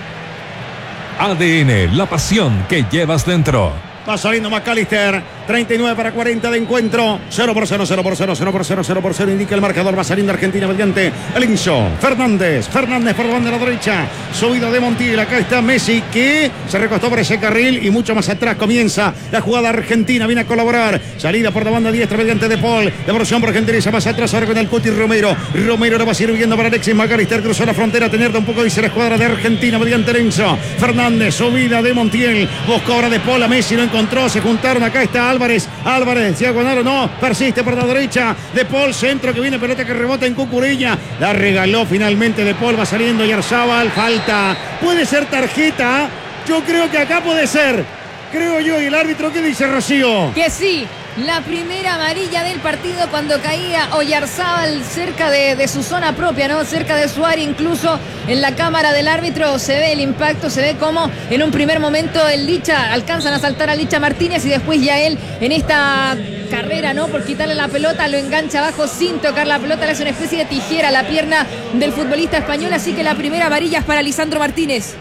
B: A D N, la pasión que llevas dentro.
D: Va saliendo McAllister. treinta y nueve para cuarenta de encuentro. cero por cero, cero por cero, cero por cero, cero por cero. Indica el marcador. Va saliendo Argentina mediante el Inso. Fernández. Fernández por la banda de la derecha. Subida de Montiel. Acá está Messi que se recostó por ese carril. Y mucho más atrás comienza la jugada argentina. Viene a colaborar. Salida por la banda diestra mediante De Paul. Devolución por Gentileza. Más atrás ahora con el Cuti Romero. Romero lo va sirviendo para Alexis McAllister. Cruzó la frontera. Tener un poco dice la escuadra de Argentina mediante el Inso. Fernández. Subida de Montiel. Buscó ahora De Paul a Messi. No encontró, se juntaron, acá está Álvarez, Álvarez, diagonal o no, persiste por la derecha, De Paul, centro que viene, pelota que rebota en Cucurilla, la regaló finalmente De Paul, va saliendo Oyarzábal, falta, puede ser tarjeta, yo creo que acá puede ser, creo yo, y el árbitro, ¿qué dice Rocío?
C: Que sí. La primera amarilla del partido cuando caía Oyarzábal cerca de, de su zona propia, ¿no? Cerca de su área, incluso en la cámara del árbitro se ve el impacto, se ve cómo en un primer momento el Licha, alcanzan a saltar a Licha Martínez y después ya él en esta carrera, ¿no? Por quitarle la pelota, lo engancha abajo sin tocar la pelota, le hace una especie de tijera a la pierna del futbolista español, así que la primera amarilla es para Lisandro Martínez.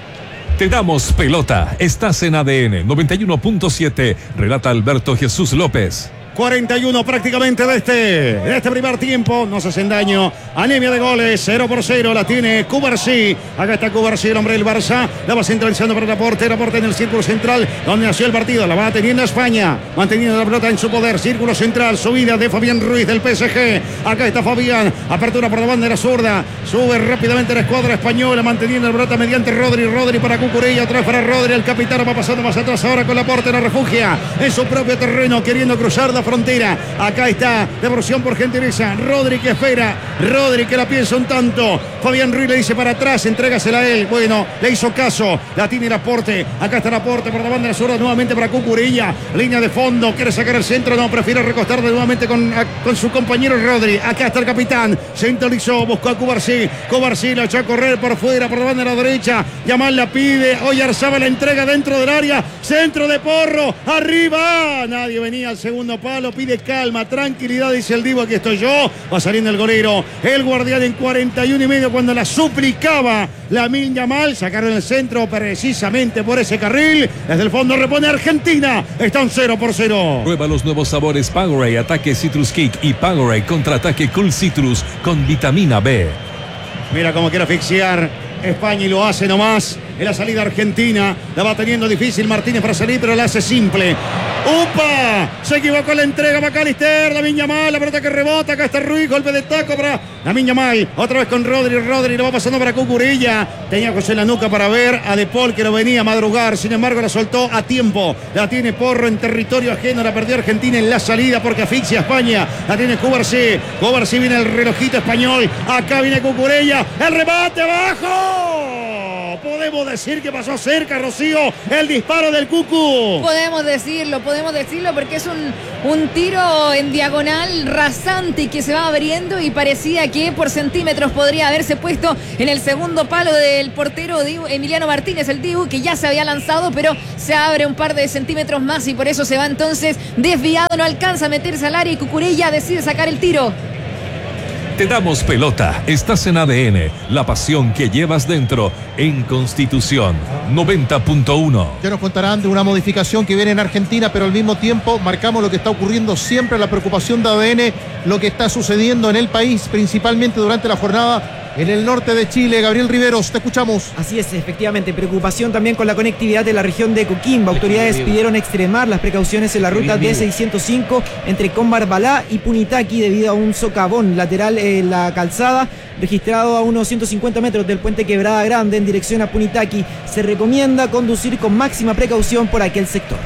B: Te damos pelota. Estás en A D N noventa y uno punto siete. Relata Alberto Jesús López.
D: cuarenta y uno prácticamente de este, de este primer tiempo. No se hacen daño. Anemia de goles. cero por cero. La tiene Cubarsí. Acá está Cubarsí, el hombre del Barça. La va centralizando para Laporte. Laporte en el círculo central donde nació el partido. La va teniendo España. Manteniendo la pelota en su poder. Círculo central. Subida de Fabián Ruiz del P S G. Acá está Fabián. Apertura por la bandera zurda. Sube rápidamente la escuadra española. Manteniendo la pelota mediante Rodri. Rodri para Cucurilla. Atrás para Rodri. El capitán va pasando más atrás ahora con Laporte. La refugia en su propio terreno. Queriendo cruzar la frontera. Acá está, devolución por Gentileza. Rodri que espera, Rodri que la piensa un tanto. Fabián Ruiz le dice para atrás, entrégasela a él. Bueno, le hizo caso, la tiene Laporte. Acá está Laporte por la banda de la zurda nuevamente para Cucurilla. Línea de fondo, quiere sacar el centro, no, prefiere recostarle nuevamente con, a, con su compañero Rodri. Acá está el capitán, centralizó, buscó a Cubarsí. Cubarsí la echó a correr por fuera, por la banda de la derecha. Yamal la pide, Oyarzábal la entrega dentro del área. Centro de Porro, arriba. Nadie venía al segundo palo. palo, pide calma, tranquilidad, dice el Divo, aquí estoy yo. Va saliendo el golero, el guardián en cuarenta y uno y medio cuando la suplicaba Lamine Yamal. Sacaron el centro precisamente por ese carril. Desde el fondo repone Argentina. Están cero por cero.
B: Prueba los nuevos sabores Powerade Ataque Citrus Kick y Powerade Contraataque Cool Citrus con vitamina B.
D: Mira cómo quiere asfixiar España y lo hace nomás. En la salida argentina la va teniendo difícil Martínez para salir, pero la hace simple. ¡Upa! Se equivocó la entrega McAllister. Lamine Yamal, la pelota que rebota. Acá está Ruiz, golpe de taco para Lamine Yamal. Otra vez con Rodri. Rodri lo va pasando para Cucurella. Tenía José en la nuca para ver a De Paul que lo venía a madrugar. Sin embargo, la soltó a tiempo. La tiene Porro en territorio ajeno. La perdió Argentina en la salida porque asfixia a España. La tiene Cubarsí. Cubarsí viene el relojito español. Acá viene Cucurella. El remate abajo. Podemos decir que pasó cerca, Rocío, el disparo del Cucu.
C: Podemos decirlo, podemos decirlo porque es un, un tiro en diagonal rasante y que se va abriendo y parecía que por centímetros podría haberse puesto en el segundo palo del portero Dibu, Emiliano Martínez, el Dibu, que ya se había lanzado, pero se abre un par de centímetros más y por eso se va entonces desviado, no alcanza a meterse al área y Cucurella decide sacar el tiro.
B: Te damos pelota. Estás en A D N, la pasión que llevas dentro, en Constitución noventa punto uno.
F: Ya nos contarán de una modificación que viene en Argentina, pero al mismo tiempo marcamos lo que está ocurriendo siempre, la preocupación de A D N, lo que está sucediendo en el país, principalmente durante la jornada en el norte de Chile. Gabriel Riveros, te escuchamos.
I: Así es, efectivamente, preocupación también con la conectividad de la región de Coquimbo. Autoridades pidieron extremar las precauciones en la ruta D seiscientos cinco entre Combarbalá y Punitaqui debido a un socavón lateral en la calzada registrado a unos ciento cincuenta metros del puente Quebrada Grande en dirección a Punitaqui. Se recomienda conducir con máxima precaución por aquel sector.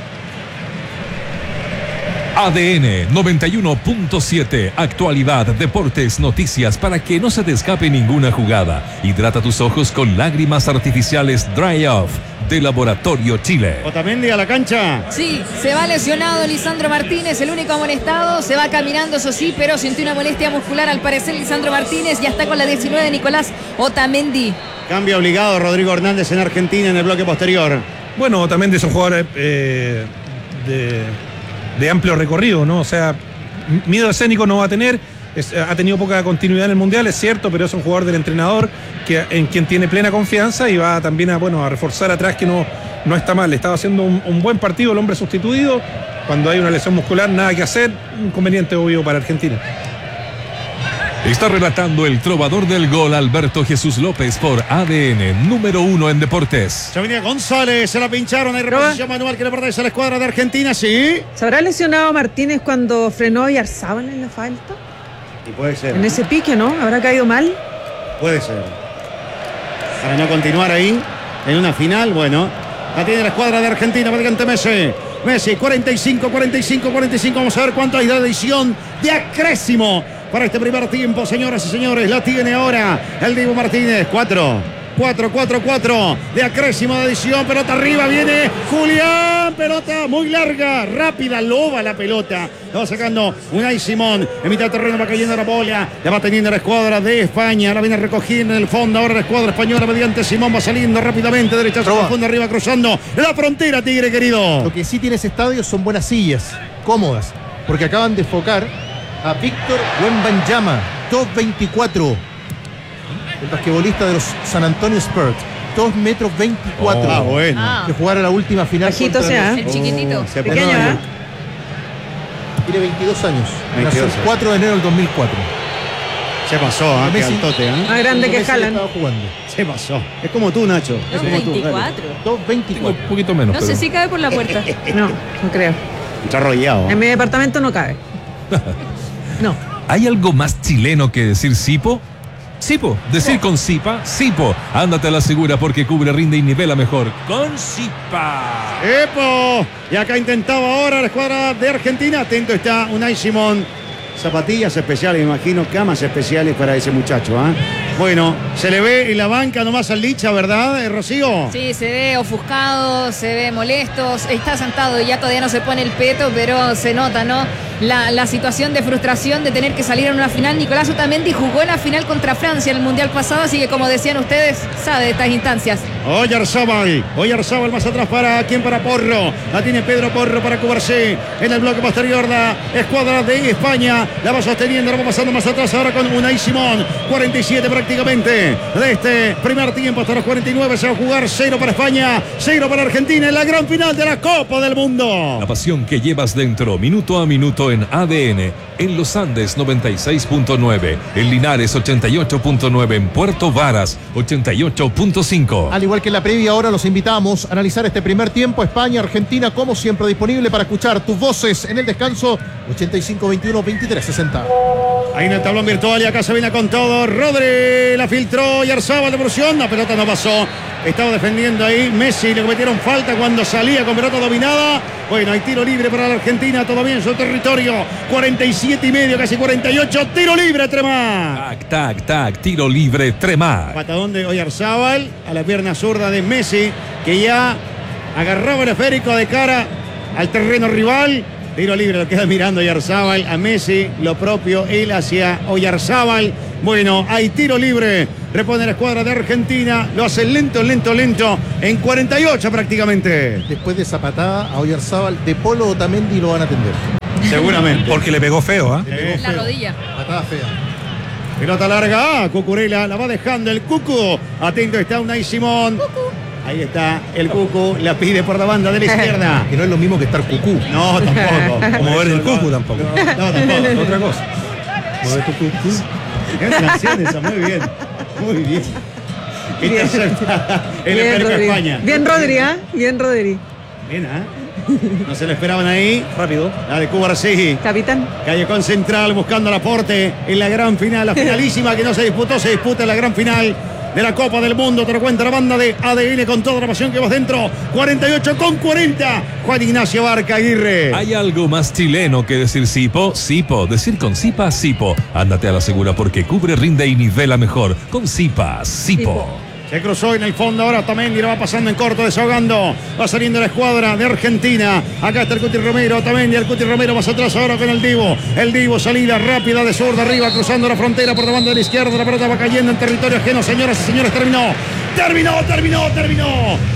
B: A D N noventa y uno punto siete, actualidad, deportes, noticias, para que no se te escape ninguna jugada. Hidrata tus ojos con lágrimas artificiales Dry Off de Laboratorio Chile.
D: Otamendi a la cancha.
C: Sí, se va lesionado Lisandro Martínez, el único amonestado. Se va caminando, eso sí, pero sintió una molestia muscular al parecer Lisandro Martínez. Ya está con la diecinueve Nicolás Otamendi.
D: Cambio obligado Rodrigo Hernández en Argentina en el bloque posterior.
G: Bueno, Otamendi es un jugador eh, de... de amplio recorrido, ¿no? O sea, miedo escénico no va a tener, es, ha tenido poca continuidad en el Mundial, es cierto, pero es un jugador del entrenador que, en quien tiene plena confianza y va también a, bueno, a reforzar atrás que no, no está mal. Estaba haciendo un, un buen partido el hombre sustituido. Cuando hay una lesión muscular, nada que hacer, inconveniente obvio para Argentina.
B: Está relatando el trovador del gol Alberto Jesús López por A D N, número uno en deportes.
D: Ya venía González, se la pincharon, hay reposición manual que le pertenece a la escuadra de Argentina, sí.
E: ¿Se habrá lesionado Martínez cuando frenó y Arzábal en la falta?
D: Y puede ser.
E: En ese pique, ¿no? ¿Habrá caído mal?
D: Puede ser. Para no continuar ahí, en una final, bueno, la tiene la escuadra de Argentina, prácticamente Messi. Messi, cuarenta y cinco, cuarenta y cinco, cuarenta y cinco, vamos a ver cuánto hay de adición de acrésimo para este primer tiempo, señoras y señores. La tiene ahora el Dibu Martínez. Cuatro, cuatro, cuatro, cuatro de acrésimo de adición. Pelota arriba, viene Julián. Pelota muy larga, rápida, loba la pelota. La va sacando Unai Simón. En mitad de terreno va cayendo la bola. La va teniendo la escuadra de España. La viene recogiendo en el fondo. Ahora la escuadra española mediante Simón va saliendo rápidamente. Derechazo profundo arriba, cruzando la frontera, Tigre querido.
F: Lo que sí tiene ese estadio son buenas sillas, cómodas, porque acaban de enfocar a Víctor Wembanyama, dos veinticuatro, el basquetbolista de los San Antonio Spurs, dos metros veinticuatro.
D: Oh, ah, bueno.
C: Ah.
F: Que jugara la última final.
E: Bajito sea.
C: El chiquitito.
D: Oh, se
E: Pequeño,
D: no,
E: ¿eh?
F: Tiene veintidós años.
D: veintidós
F: Nació el
D: años.
F: cuatro de enero del dos mil cuatro.
D: Se pasó, ¿eh? Qué
F: Messi.
D: altote, ¿eh?
E: Más grande que
F: Messi
E: Haaland.
F: estaba jugando.
D: Se pasó. Es como tú, Nacho. Es como tú.
C: veinticuatro.
F: dos veinticuatro.
G: Un poquito menos.
C: No
G: pero...
C: sé si cabe por la puerta.
E: No, no creo.
D: Está arrollado.
E: En mi departamento no cabe. No.
B: ¿Hay algo más chileno que decir Sipo? Sipo, decir con Sipa, Sipo. Ándate a la segura porque cubre, rinde y nivela mejor. Con Sipa.
D: ¡Epo! Y acá intentaba ahora la escuadra de Argentina. Atento está Unai Simón. Zapatillas especiales, me imagino, camas especiales para ese muchacho, ¿ah? ¿eh? Bueno, se le ve en la banca nomás al Licha, ¿verdad, eh, Rocío?
C: Sí, se ve ofuscado, se ve molesto, está sentado y ya todavía no se pone el peto, pero se nota, ¿no? La, la situación de frustración de tener que salir en una final. Nicolás Otamendi jugó en la final contra Francia en el Mundial pasado, así que como decían ustedes, sabe de estas instancias.
D: Oyarzábal, Oyarzábal más atrás para quién, para Porro. La tiene Pedro Porro para Cubarsí. En el bloque posterior la escuadra de España la va sosteniendo, la va pasando más atrás ahora con Unai Simón. cuarenta y siete prácticamente de este primer tiempo hasta los cuarenta y nueve. Se va a jugar cero para España, cero para Argentina en la gran final de la Copa del Mundo.
B: La pasión que llevas dentro, minuto a minuto en A D N, en Los Andes noventa y seis punto nueve, en Linares ochenta y ocho punto nueve, en Puerto Varas ochenta y ocho punto cinco.
F: Al igual que en la previa, ahora los invitamos a analizar este primer tiempo. España, Argentina, como siempre, disponible para escuchar tus voces en el descanso. ochenta y cinco veintiuno veintitrés sesenta.
D: Ahí en el tablón virtual y acá se viene con todo. Rodri la filtró y Arzabal de Brución. La pelota no pasó. Estaba defendiendo ahí Messi. Le cometieron falta cuando salía con pelota dominada. Bueno, hay tiro libre para la Argentina. Todavía en su territorio. cuarenta y siete y medio, casi cuarenta y ocho. Tiro libre, Tremar.
B: Tac, tac, tac. Tiro libre, Tremar.
D: Patadón de Oyarzábal a la pierna zurda de Messi, que ya agarraba el esférico de cara al terreno rival. Tiro libre, lo queda mirando Oyarzábal a Messi, lo propio él hacia Oyarzábal. Bueno, hay tiro libre, repone la escuadra de Argentina, lo hace lento, lento, lento, en cuarenta y ocho prácticamente.
F: Después de esa patada a Oyarzábal, De Polo Otamendi lo van a atender.
D: Seguramente.
G: Porque le pegó feo, ¿ah?
F: ¿eh?
C: La rodilla.
F: Patada fea.
D: Pelota larga, ah, Cucurella la va dejando el Cucu. Atento está Unai Simón. Cucu. Ahí está el Cucu, la pide por la banda de la izquierda.
F: Que no es lo mismo que estar Cucú.
D: No, tampoco.
G: Como mover el Cucu tampoco.
D: No, no, tampoco.
G: Otra cosa.
F: Mover tu Cucú.
D: Es canción esa, muy bien. Muy bien. Intercepta el
E: Bien,
D: Esférico
E: Rodri.
D: España.
E: Bien, Rodri, ¿ah? Bien, Rodri.
D: Bien, ¿ah? No se lo esperaban ahí.
G: Rápido.
D: La de Cubarsí.
E: Capitán.
D: Callejón Central buscando el aporte en la gran final, la finalísima que no se disputó, se disputa en la gran final de la Copa del Mundo. Te lo cuenta la banda de A D N con toda la pasión que vas dentro. cuarenta y ocho con cuarenta. Juan Ignacio Barca Aguirre.
B: ¿Hay algo más chileno que decir Sipo? Sipo. Decir con Sipa, Sipo. Ándate a la segura porque cubre, rinde y nivela mejor. Con Sipa, Sipo.
D: Se cruzó en el fondo ahora Otamendi, lo va pasando en corto, desahogando. Va saliendo la escuadra de Argentina. Acá está el Cuti Romero, Otamendi, el Cuti Romero más atrás ahora con el Divo. El Divo, salida rápida de sur de arriba, cruzando la frontera por la banda de la izquierda. La pelota va cayendo en territorio ajeno. Señoras y señores, terminó. Terminó, terminó, terminó.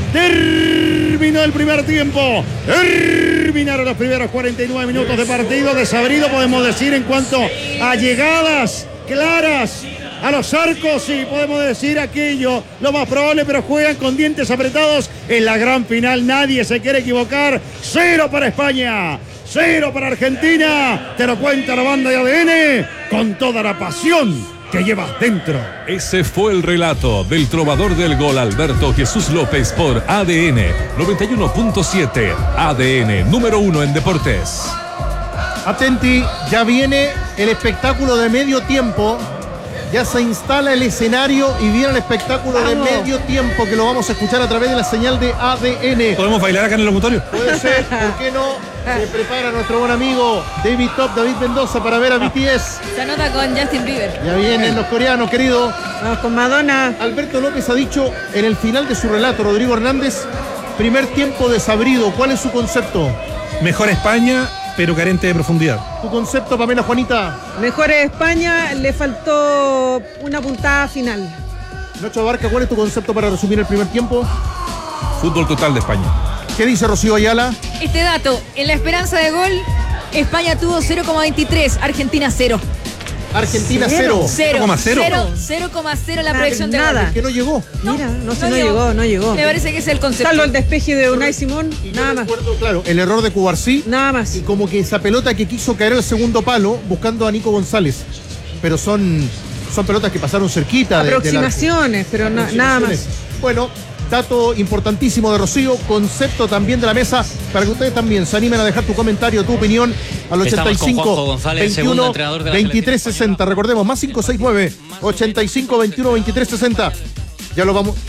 D: Terminó el primer tiempo. Terminaron los primeros cuarenta y nueve minutos de partido. Desabrido, podemos decir, en cuanto a llegadas claras a los arcos, sí, podemos decir aquello, lo más probable, pero juegan con dientes apretados en la gran final. Nadie se quiere equivocar. Cero para España, cero para Argentina. Te lo cuenta la banda de A D N con toda la pasión que llevas dentro.
B: Ese fue el relato del trovador del gol Alberto Jesús López por A D N noventa y uno punto siete. A D N número uno en deportes.
F: Atenti, ya viene el espectáculo de medio tiempo. Ya se instala el escenario y viene el espectáculo
E: Vamos.
F: de medio tiempo que lo vamos a escuchar a través de la señal de A D N.
G: ¿Podemos bailar acá en el locutorio?
F: Puede ser, ¿por qué no? Se prepara nuestro buen amigo David Top, David Mendoza, para ver a B T S.
C: Se anota con Justin Bieber.
F: Ya vienen los coreanos, querido.
E: Vamos con Madonna.
F: Alberto López ha dicho en el final de su relato, Rodrigo Hernández, primer tiempo desabrido. ¿Cuál es su concepto?
G: Mejor España, pero carente de profundidad.
F: ¿Tu concepto, Pamela Juanita?
E: Mejor España, le faltó una puntada final.
F: Nacho Abarca, ¿cuál es tu concepto para resumir el primer tiempo?
B: Fútbol total de España.
F: ¿Qué dice Rocío Ayala?
C: Este dato, en la esperanza de gol, España tuvo cero coma veintitrés, Argentina cero.
F: Argentina cero.
C: Cero.
G: coma cero.
C: cero coma cero la
E: Nada,
C: proyección de
E: nada.
C: gol.
F: Que no llegó.
E: Mira, no, se no llegó, no llegó.
C: Me parece que es el concepto.
E: Salvo el despeje de Unai Simón,
F: Y yo
E: nada más.
F: recuerdo, claro, el error de Cubarsí.
E: Nada más.
F: Y como que esa pelota que quiso caer al segundo palo buscando a Nico González. Pero son, son pelotas que pasaron cerquita de, de la-
E: Aproximaciones, pero na- nada más.
F: Bueno, dato importantísimo de Rocío, concepto también de la mesa, para que ustedes también se animen a dejar tu comentario, tu opinión al
K: Estamos
F: ochenta y cinco,
K: con Juanjo González, segundo
F: veintiuno,
K: entrenador de la
F: veintitrés
K: selección
F: sesenta. Recordemos, más cinco seis nueve, ochenta y cinco, veintiuno, veintitrés sesenta. Ya lo vamos.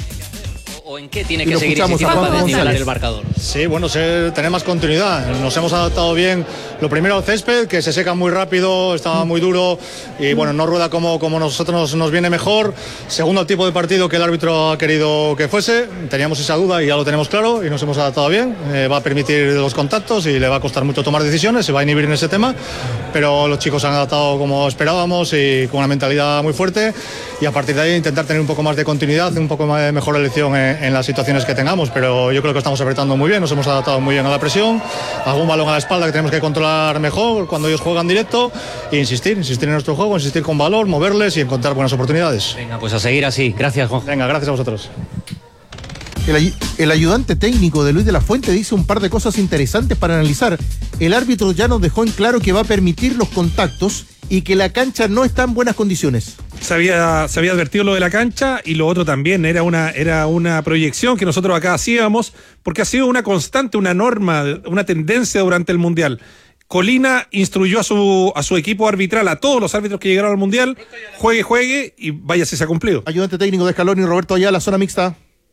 K: ¿O en qué tiene
F: Y
K: que
F: lo
K: seguir
F: escuchamos a
K: insistiendo
F: Juanjo
K: para nivelar
F: González.
K: el marcador?
L: Sí, bueno, se- tener más continuidad. Nos hemos adaptado bien Lo primero, el césped, que se seca muy rápido, estaba muy duro y bueno, no rueda como, como nosotros nos, nos viene mejor. Segundo, el tipo de partido que el árbitro ha querido que fuese. Teníamos esa duda y ya lo tenemos claro y nos hemos adaptado bien. Eh, va a permitir los contactos y le va a costar mucho tomar decisiones, se va a inhibir en ese tema, pero los chicos se han adaptado como esperábamos y con una mentalidad muy fuerte, y a partir de ahí intentar tener un poco más de continuidad, un poco más de mejor elección en, en las situaciones que tengamos, pero yo creo que estamos apretando muy bien, nos hemos adaptado muy bien a la presión, algún balón a la espalda que tenemos que controlar mejor cuando ellos juegan directo e insistir, insistir en nuestro juego, insistir con valor, moverles y encontrar buenas oportunidades.
K: Venga, pues a seguir así. Gracias, Juan.
L: Venga, gracias a vosotros.
F: El, ay el ayudante técnico de Luis de la Fuente dice un par de cosas interesantes para analizar. El árbitro ya nos dejó en claro que va a permitir los contactos y que la cancha no está en buenas condiciones.
G: Se había, se había advertido lo de la cancha, y lo otro también era una, era una proyección que nosotros acá hacíamos, porque ha sido una constante, una norma, una tendencia durante el Mundial. Colina instruyó a su, a su equipo arbitral, a todos los árbitros que llegaron al Mundial: juegue, juegue, y vaya si se ha cumplido.
F: Ayudante técnico de Scaloni, Roberto Ayala, zona mixta.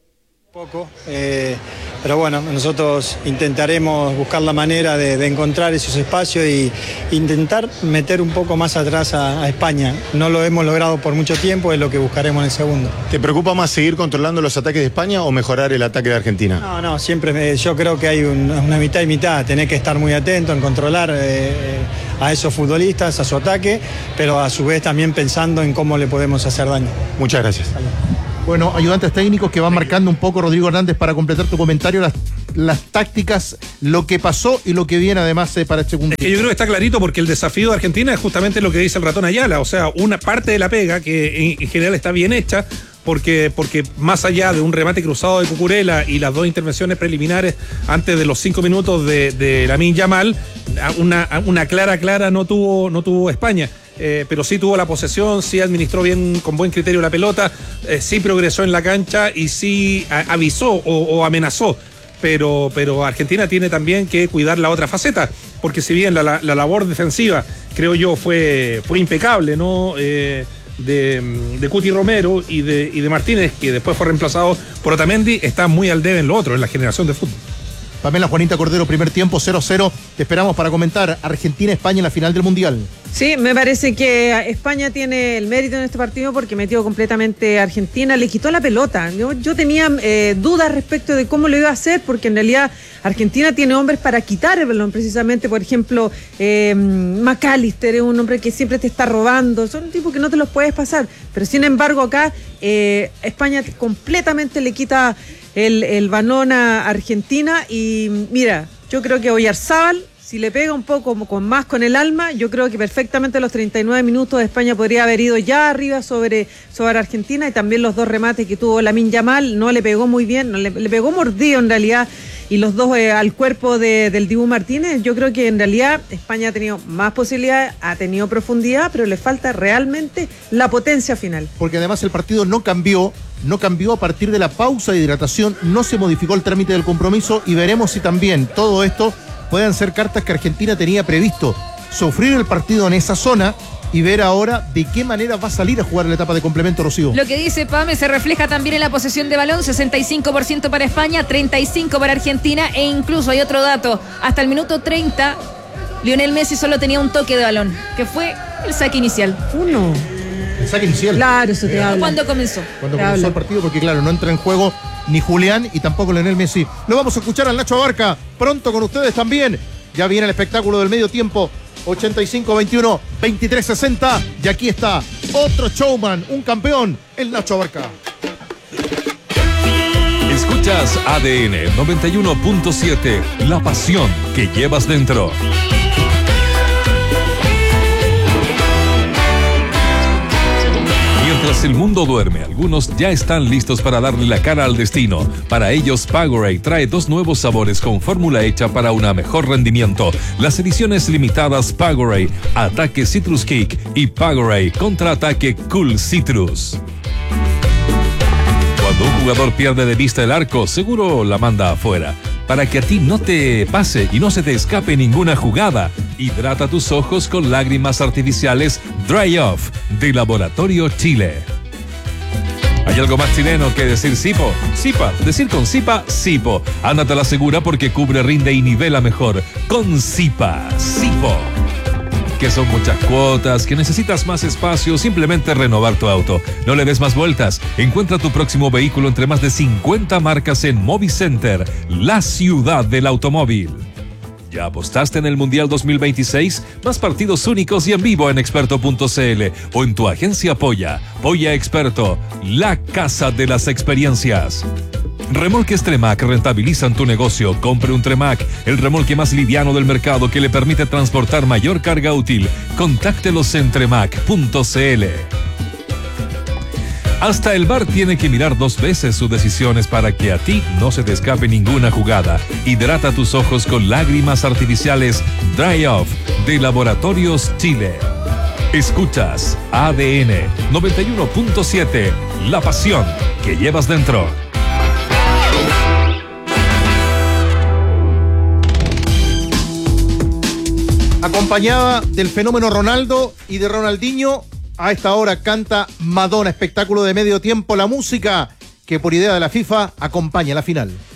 M: Poco, eh, pero bueno, nosotros intentaremos buscar la manera de, de encontrar esos espacios y intentar meter un poco más atrás a, a España. No lo hemos logrado por mucho tiempo, es lo que buscaremos en el segundo.
N: ¿Te preocupa más seguir controlando los ataques de España o mejorar el ataque de Argentina?
M: No, no, siempre me, yo creo que hay un, una mitad y mitad. Tenés que estar muy atento en controlar eh, a esos futbolistas, a su ataque, pero a su vez también pensando en cómo le podemos hacer daño.
N: Muchas gracias.
M: Salud.
F: Bueno, ayudantes técnicos que van marcando un poco, Rodrigo Hernández, para completar tu comentario, las, las tácticas, lo que pasó y lo que viene además eh, para este segundo.
G: Es que yo creo que está clarito, porque el desafío de Argentina es justamente lo que dice el ratón Ayala, o sea, una parte de la pega que en, en general está bien hecha, porque, porque más allá de un remate cruzado de Cucurella y las dos intervenciones preliminares antes de los cinco minutos de, de Lamine Yamal, una, una clara, clara no tuvo, no tuvo España. Eh, pero sí tuvo la posesión, sí administró bien, con buen criterio la pelota, eh, sí progresó en la cancha y sí a, avisó o, o amenazó, pero, pero Argentina tiene también que cuidar la otra faceta, porque si bien la, la, la labor defensiva, creo yo, fue, fue impecable, ¿no? Eh, de, de Cuti Romero y de, y de Martínez, que después fue reemplazado por Otamendi, está muy al debe en lo otro, en la generación de fútbol.
F: Pamela Juanita Cordero, primer tiempo cero cero. Te esperamos para comentar Argentina-España en la final del Mundial.
E: Sí, me parece que España tiene el mérito en este partido porque metió completamente a Argentina, le quitó la pelota. Yo, yo tenía eh, dudas respecto de cómo lo iba a hacer, porque en realidad Argentina tiene hombres para quitar el balón, precisamente. Por ejemplo, eh, McAllister es un hombre que siempre te está robando, son tipos que no te los puedes pasar, pero sin embargo acá eh, España completamente le quita el, el balón a Argentina. Y mira, yo creo que Oyarzábal, si le pega un poco con más con el alma, yo creo que perfectamente a los treinta y nueve minutos España podría haber ido ya arriba sobre, sobre Argentina, y también los dos remates que tuvo Lamine Yamal, no le pegó muy bien, no, le, le pegó mordido en realidad, y los dos eh, al cuerpo de, del Dibu Martínez. Yo creo que en realidad España ha tenido más posibilidades, ha tenido profundidad, pero le falta realmente la potencia final.
F: Porque además el partido no cambió, no cambió a partir de la pausa de hidratación, no se modificó el trámite del compromiso, y veremos si también todo esto pueden ser cartas que Argentina tenía previsto, sufrir el partido en esa zona y ver ahora de qué manera va a salir a jugar la etapa de complemento, Rocío.
C: Lo que dice Pame se refleja también en la posesión de balón, sesenta y cinco por ciento para España, treinta y cinco por ciento para Argentina, e incluso hay otro dato, hasta el minuto treinta, Lionel Messi solo tenía un toque de balón, que fue el saque inicial.
E: Uno.
F: El saque inicial.
E: Claro, eso te habla.
C: ¿Cuándo comenzó?
F: Cuando comenzó habla. el partido, porque claro, no entra en juego ni Julián y tampoco Lionel Messi. Lo vamos a escuchar al Nacho Abarca pronto con ustedes también. Ya viene el espectáculo del medio tiempo. ochenta y cinco veintiuno, veintitrés sesenta. Y aquí está otro showman, un campeón, el Nacho Abarca.
B: Escuchas A D N noventa y uno punto siete, la pasión que llevas dentro. Mientras el mundo duerme, algunos ya están listos para darle la cara al destino. Para ellos, Powerade trae dos nuevos sabores con fórmula hecha para un mejor rendimiento. Las ediciones limitadas Powerade Ataque Citrus Kick y Powerade Contraataque Cool Citrus. Cuando un jugador pierde de vista el arco, seguro la manda afuera. Para que a ti no te pase y no se te escape ninguna jugada, hidrata tus ojos con lágrimas artificiales Dry Off de Laboratorio Chile. ¿Hay algo más chileno que decir Sipo? Sipa, decir con Sipa, Sipo. Ándate a la segura porque cubre, rinde y nivela mejor. Con Sipa, Sipo. Que son muchas cuotas, que necesitas más espacio, simplemente renovar tu auto. No le des más vueltas. Encuentra tu próximo vehículo entre más de cincuenta marcas en Movicenter, la ciudad del automóvil. ¿Ya apostaste en el Mundial dos mil veintiséis? Más partidos únicos y en vivo en experto punto c l o en tu agencia Polla. Polla Experto, la casa de las experiencias. Remolques Tremac rentabilizan tu negocio. Compre un Tremac, el remolque más liviano del mercado que le permite transportar mayor carga útil. Contáctelos en tremac punto c l. Hasta el V A R tiene que mirar dos veces sus decisiones para que a ti no se te escape ninguna jugada. Hidrata tus ojos con lágrimas artificiales Dry Off de Laboratorios Chile. Escuchas A D N noventa y uno punto siete, la pasión que llevas dentro.
F: Acompañada del fenómeno Ronaldo y de Ronaldinho, a esta hora canta Madonna, espectáculo de medio tiempo, la música que por idea de la FIFA acompaña la final.